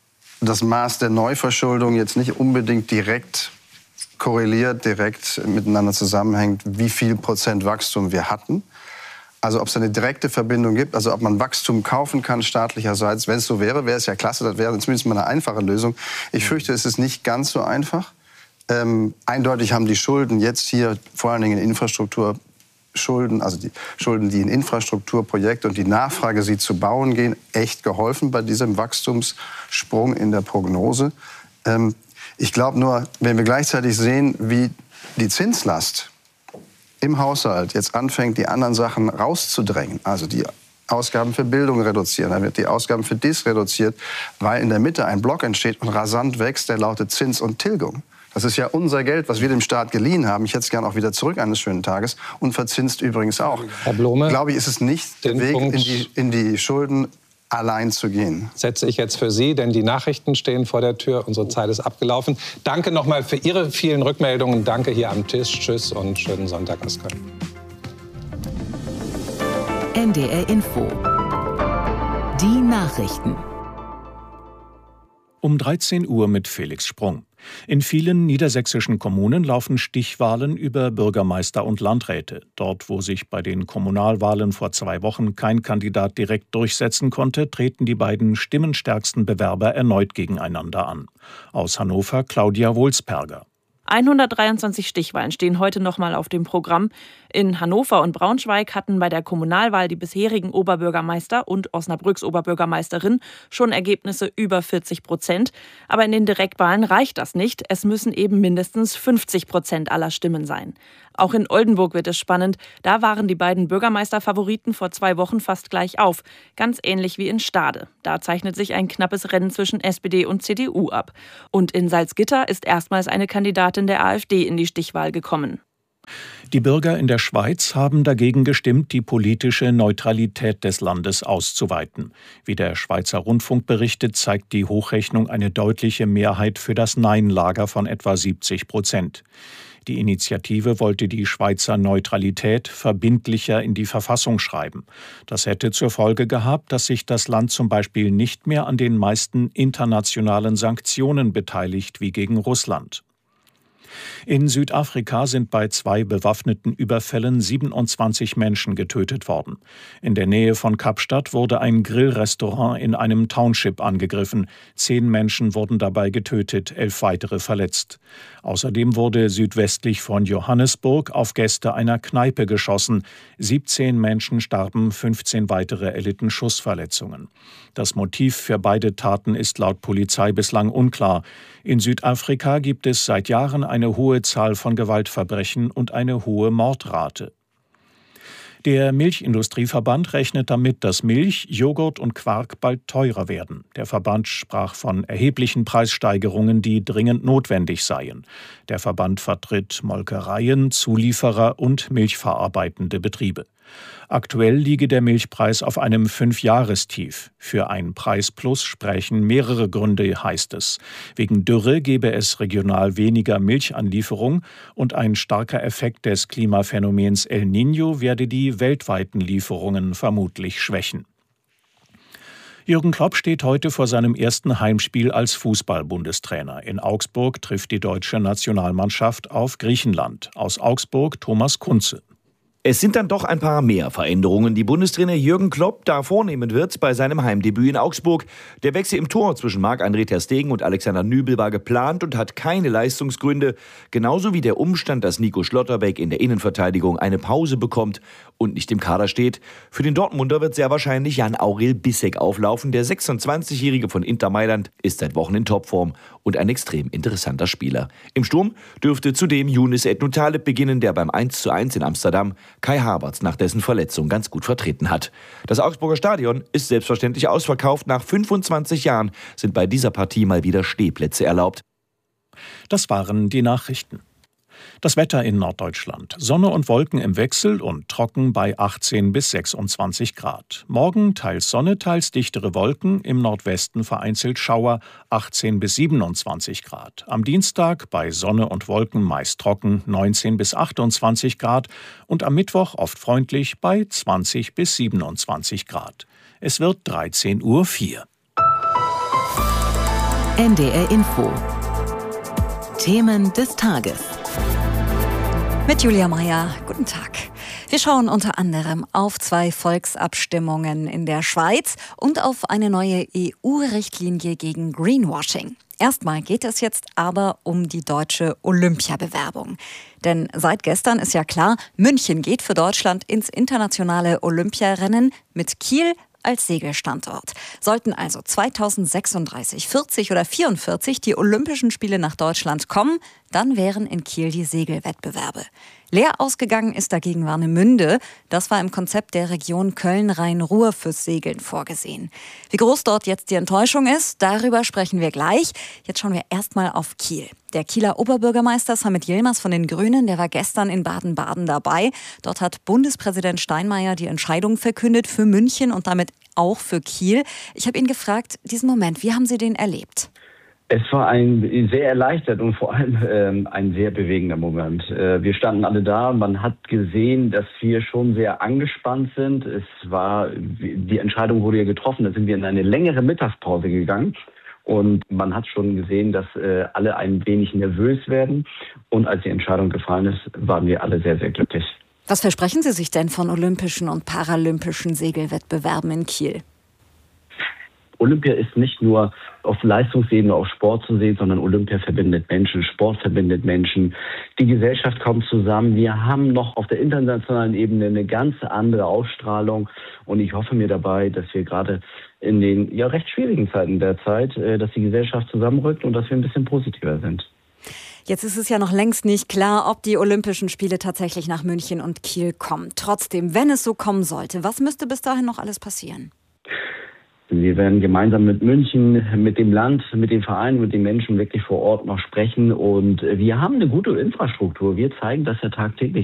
das Maß der Neuverschuldung jetzt nicht unbedingt direkt korreliert, direkt miteinander zusammenhängt, wie viel Prozent Wachstum wir hatten. Also ob es eine direkte Verbindung gibt, also ob man Wachstum kaufen kann staatlicherseits. Wenn es so wäre, wäre es ja klasse, das wäre zumindest mal eine einfache Lösung. Ich fürchte, es ist nicht ganz so einfach. Ähm, eindeutig haben die Schulden jetzt hier, vor allen Dingen in Infrastrukturschulden, also die Schulden, die in Infrastrukturprojekte und die Nachfrage, sie zu bauen gehen, echt geholfen bei diesem Wachstumssprung in der Prognose. Ähm, ich glaube nur, wenn wir gleichzeitig sehen, wie die Zinslast im Haushalt jetzt anfängt, die anderen Sachen rauszudrängen, also die Ausgaben für Bildung reduzieren, dann wird die Ausgaben für dies reduziert, weil in der Mitte ein Block entsteht und rasant wächst, der lautet Zins und Tilgung. Das ist ja unser Geld, was wir dem Staat geliehen haben. Ich hätte es gerne auch wieder zurück eines schönen Tages und verzinst übrigens auch. Herr Blome, glaube ich, ist es nicht der Weg in die, in die Schulden allein zu gehen. Setze ich jetzt für Sie, denn die Nachrichten stehen vor der Tür. Unsere Zeit ist abgelaufen. Danke nochmal für Ihre vielen Rückmeldungen. Danke hier am Tisch. Tschüss und schönen Sonntag aus Köln. N D R Info. Die Nachrichten. Um dreizehn Uhr mit Felix Sprung. In vielen niedersächsischen Kommunen laufen Stichwahlen über Bürgermeister und Landräte. Dort, wo sich bei den Kommunalwahlen vor zwei Wochen kein Kandidat direkt durchsetzen konnte, treten die beiden stimmenstärksten Bewerber erneut gegeneinander an. Aus Hannover Claudia Wohlsperger. hundertdreiundzwanzig Stichwahlen stehen heute noch mal auf dem Programm. In Hannover und Braunschweig hatten bei der Kommunalwahl die bisherigen Oberbürgermeister und Osnabrücks Oberbürgermeisterin schon Ergebnisse über vierzig Prozent. Aber in den Direktwahlen reicht das nicht. Es müssen eben mindestens fünfzig Prozent aller Stimmen sein. Auch in Oldenburg wird es spannend. Da waren die beiden Bürgermeisterfavoriten vor zwei Wochen fast gleich auf. Ganz ähnlich wie in Stade. Da zeichnet sich ein knappes Rennen zwischen S P D und C D U ab. Und in Salzgitter ist erstmals eine Kandidatin der AfD in die Stichwahl gekommen. Die Bürger in der Schweiz haben dagegen gestimmt, die politische Neutralität des Landes auszuweiten. Wie der Schweizer Rundfunk berichtet, zeigt die Hochrechnung eine deutliche Mehrheit für das Nein-Lager von etwa siebzig Prozent. Die Initiative wollte die Schweizer Neutralität verbindlicher in die Verfassung schreiben. Das hätte zur Folge gehabt, dass sich das Land zum Beispiel nicht mehr an den meisten internationalen Sanktionen beteiligt wie gegen Russland. In Südafrika sind bei zwei bewaffneten Überfällen siebenundzwanzig Menschen getötet worden. In der Nähe von Kapstadt wurde ein Grillrestaurant in einem Township angegriffen. Zehn Menschen wurden dabei getötet, elf weitere verletzt. Außerdem wurde südwestlich von Johannesburg auf Gäste einer Kneipe geschossen. siebzehn Menschen starben, fünfzehn weitere erlitten Schussverletzungen. Das Motiv für beide Taten ist laut Polizei bislang unklar. In Südafrika gibt es seit Jahren eine hohe Zahl von Gewaltverbrechen und eine hohe Mordrate. Der Milchindustrieverband rechnet damit, dass Milch, Joghurt und Quark bald teurer werden. Der Verband sprach von erheblichen Preissteigerungen, die dringend notwendig seien. Der Verband vertritt Molkereien, Zulieferer und milchverarbeitende Betriebe. Aktuell liege der Milchpreis auf einem Fünfjahrestief. Für einen Preisplus sprechen mehrere Gründe, heißt es. Wegen Dürre gebe es regional weniger Milchanlieferung und ein starker Effekt des Klimaphänomens El Niño werde die weltweiten Lieferungen vermutlich schwächen. Jürgen Klopp steht heute vor seinem ersten Heimspiel als Fußball-Bundestrainer. In Augsburg trifft die deutsche Nationalmannschaft auf Griechenland. Aus Augsburg Thomas Kunze. Es sind dann doch ein paar mehr Veränderungen, die Bundestrainer Jürgen Klopp da vornehmen wird bei seinem Heimdebüt in Augsburg. Der Wechsel im Tor zwischen Marc-André ter Stegen und Alexander Nübel war geplant und hat keine Leistungsgründe. Genauso wie der Umstand, dass Nico Schlotterbeck in der Innenverteidigung eine Pause bekommt und nicht im Kader steht. Für den Dortmunder wird sehr wahrscheinlich Jan-Aurel Bissek auflaufen. Der sechsundzwanzigjährige von Inter Mailand ist seit Wochen in Topform und ein extrem interessanter Spieler. Im Sturm dürfte zudem Younes Ednou-Taleb beginnen, der beim eins zu eins in Amsterdam Kai Havertz nach dessen Verletzung ganz gut vertreten hat. Das Augsburger Stadion ist selbstverständlich ausverkauft. Nach fünfundzwanzig Jahren sind bei dieser Partie mal wieder Stehplätze erlaubt. Das waren die Nachrichten. Das Wetter in Norddeutschland. Sonne und Wolken im Wechsel und trocken bei achtzehn bis sechsundzwanzig Grad. Morgen teils Sonne, teils dichtere Wolken, im Nordwesten vereinzelt Schauer, achtzehn bis siebenundzwanzig Grad. Am Dienstag bei Sonne und Wolken meist trocken, neunzehn bis achtundzwanzig Grad. Und am Mittwoch oft freundlich bei zwanzig bis siebenundzwanzig Grad. Es wird dreizehn Uhr vier. N D R Info. Themen des Tages. Mit Julia Meyer, guten Tag. Wir schauen unter anderem auf zwei Volksabstimmungen in der Schweiz und auf eine neue E U-Richtlinie gegen Greenwashing. Erstmal geht es jetzt aber um die deutsche Olympiabewerbung. Denn seit gestern ist ja klar, München geht für Deutschland ins internationale Olympiarennen mit Kiel als Segelstandort. Sollten also zweitausendsechsunddreißig, vierzig oder vierundvierzig die Olympischen Spiele nach Deutschland kommen, dann wären in Kiel die Segelwettbewerbe. Leer ausgegangen ist dagegen Warnemünde. Das war im Konzept der Region Köln-Rhein-Ruhr fürs Segeln vorgesehen. Wie groß dort jetzt die Enttäuschung ist, darüber sprechen wir gleich. Jetzt schauen wir erstmal auf Kiel. Der Kieler Oberbürgermeister Samit Yilmaz von den Grünen, der war gestern in Baden-Baden dabei. Dort hat Bundespräsident Steinmeier die Entscheidung verkündet für München und damit auch für Kiel. Ich habe ihn gefragt, diesen Moment, wie haben Sie den erlebt? Es war ein sehr erleichtert und vor allem ähm, ein sehr bewegender Moment. Äh, wir standen alle da, man hat gesehen, dass wir schon sehr angespannt sind. Es war, die Entscheidung wurde ja getroffen, da sind wir in eine längere Mittagspause gegangen. Und man hat schon gesehen, dass äh, alle ein wenig nervös werden. Und als die Entscheidung gefallen ist, waren wir alle sehr, sehr glücklich. Was versprechen Sie sich denn von olympischen und paralympischen Segelwettbewerben in Kiel? Olympia ist nicht nur auf Leistungsebene, auf Sport zu sehen, sondern Olympia verbindet Menschen, Sport verbindet Menschen, die Gesellschaft kommt zusammen. Wir haben noch auf der internationalen Ebene eine ganz andere Ausstrahlung und ich hoffe mir dabei, dass wir gerade in den ja recht schwierigen Zeiten der Zeit, dass die Gesellschaft zusammenrückt und dass wir ein bisschen positiver sind. Jetzt ist es ja noch längst nicht klar, ob die Olympischen Spiele tatsächlich nach München und Kiel kommen. Trotzdem, wenn es so kommen sollte, was müsste bis dahin noch alles passieren? Wir werden gemeinsam mit München, mit dem Land, mit den Vereinen, mit den Menschen wirklich vor Ort noch sprechen. Und wir haben eine gute Infrastruktur. Wir zeigen das ja tagtäglich.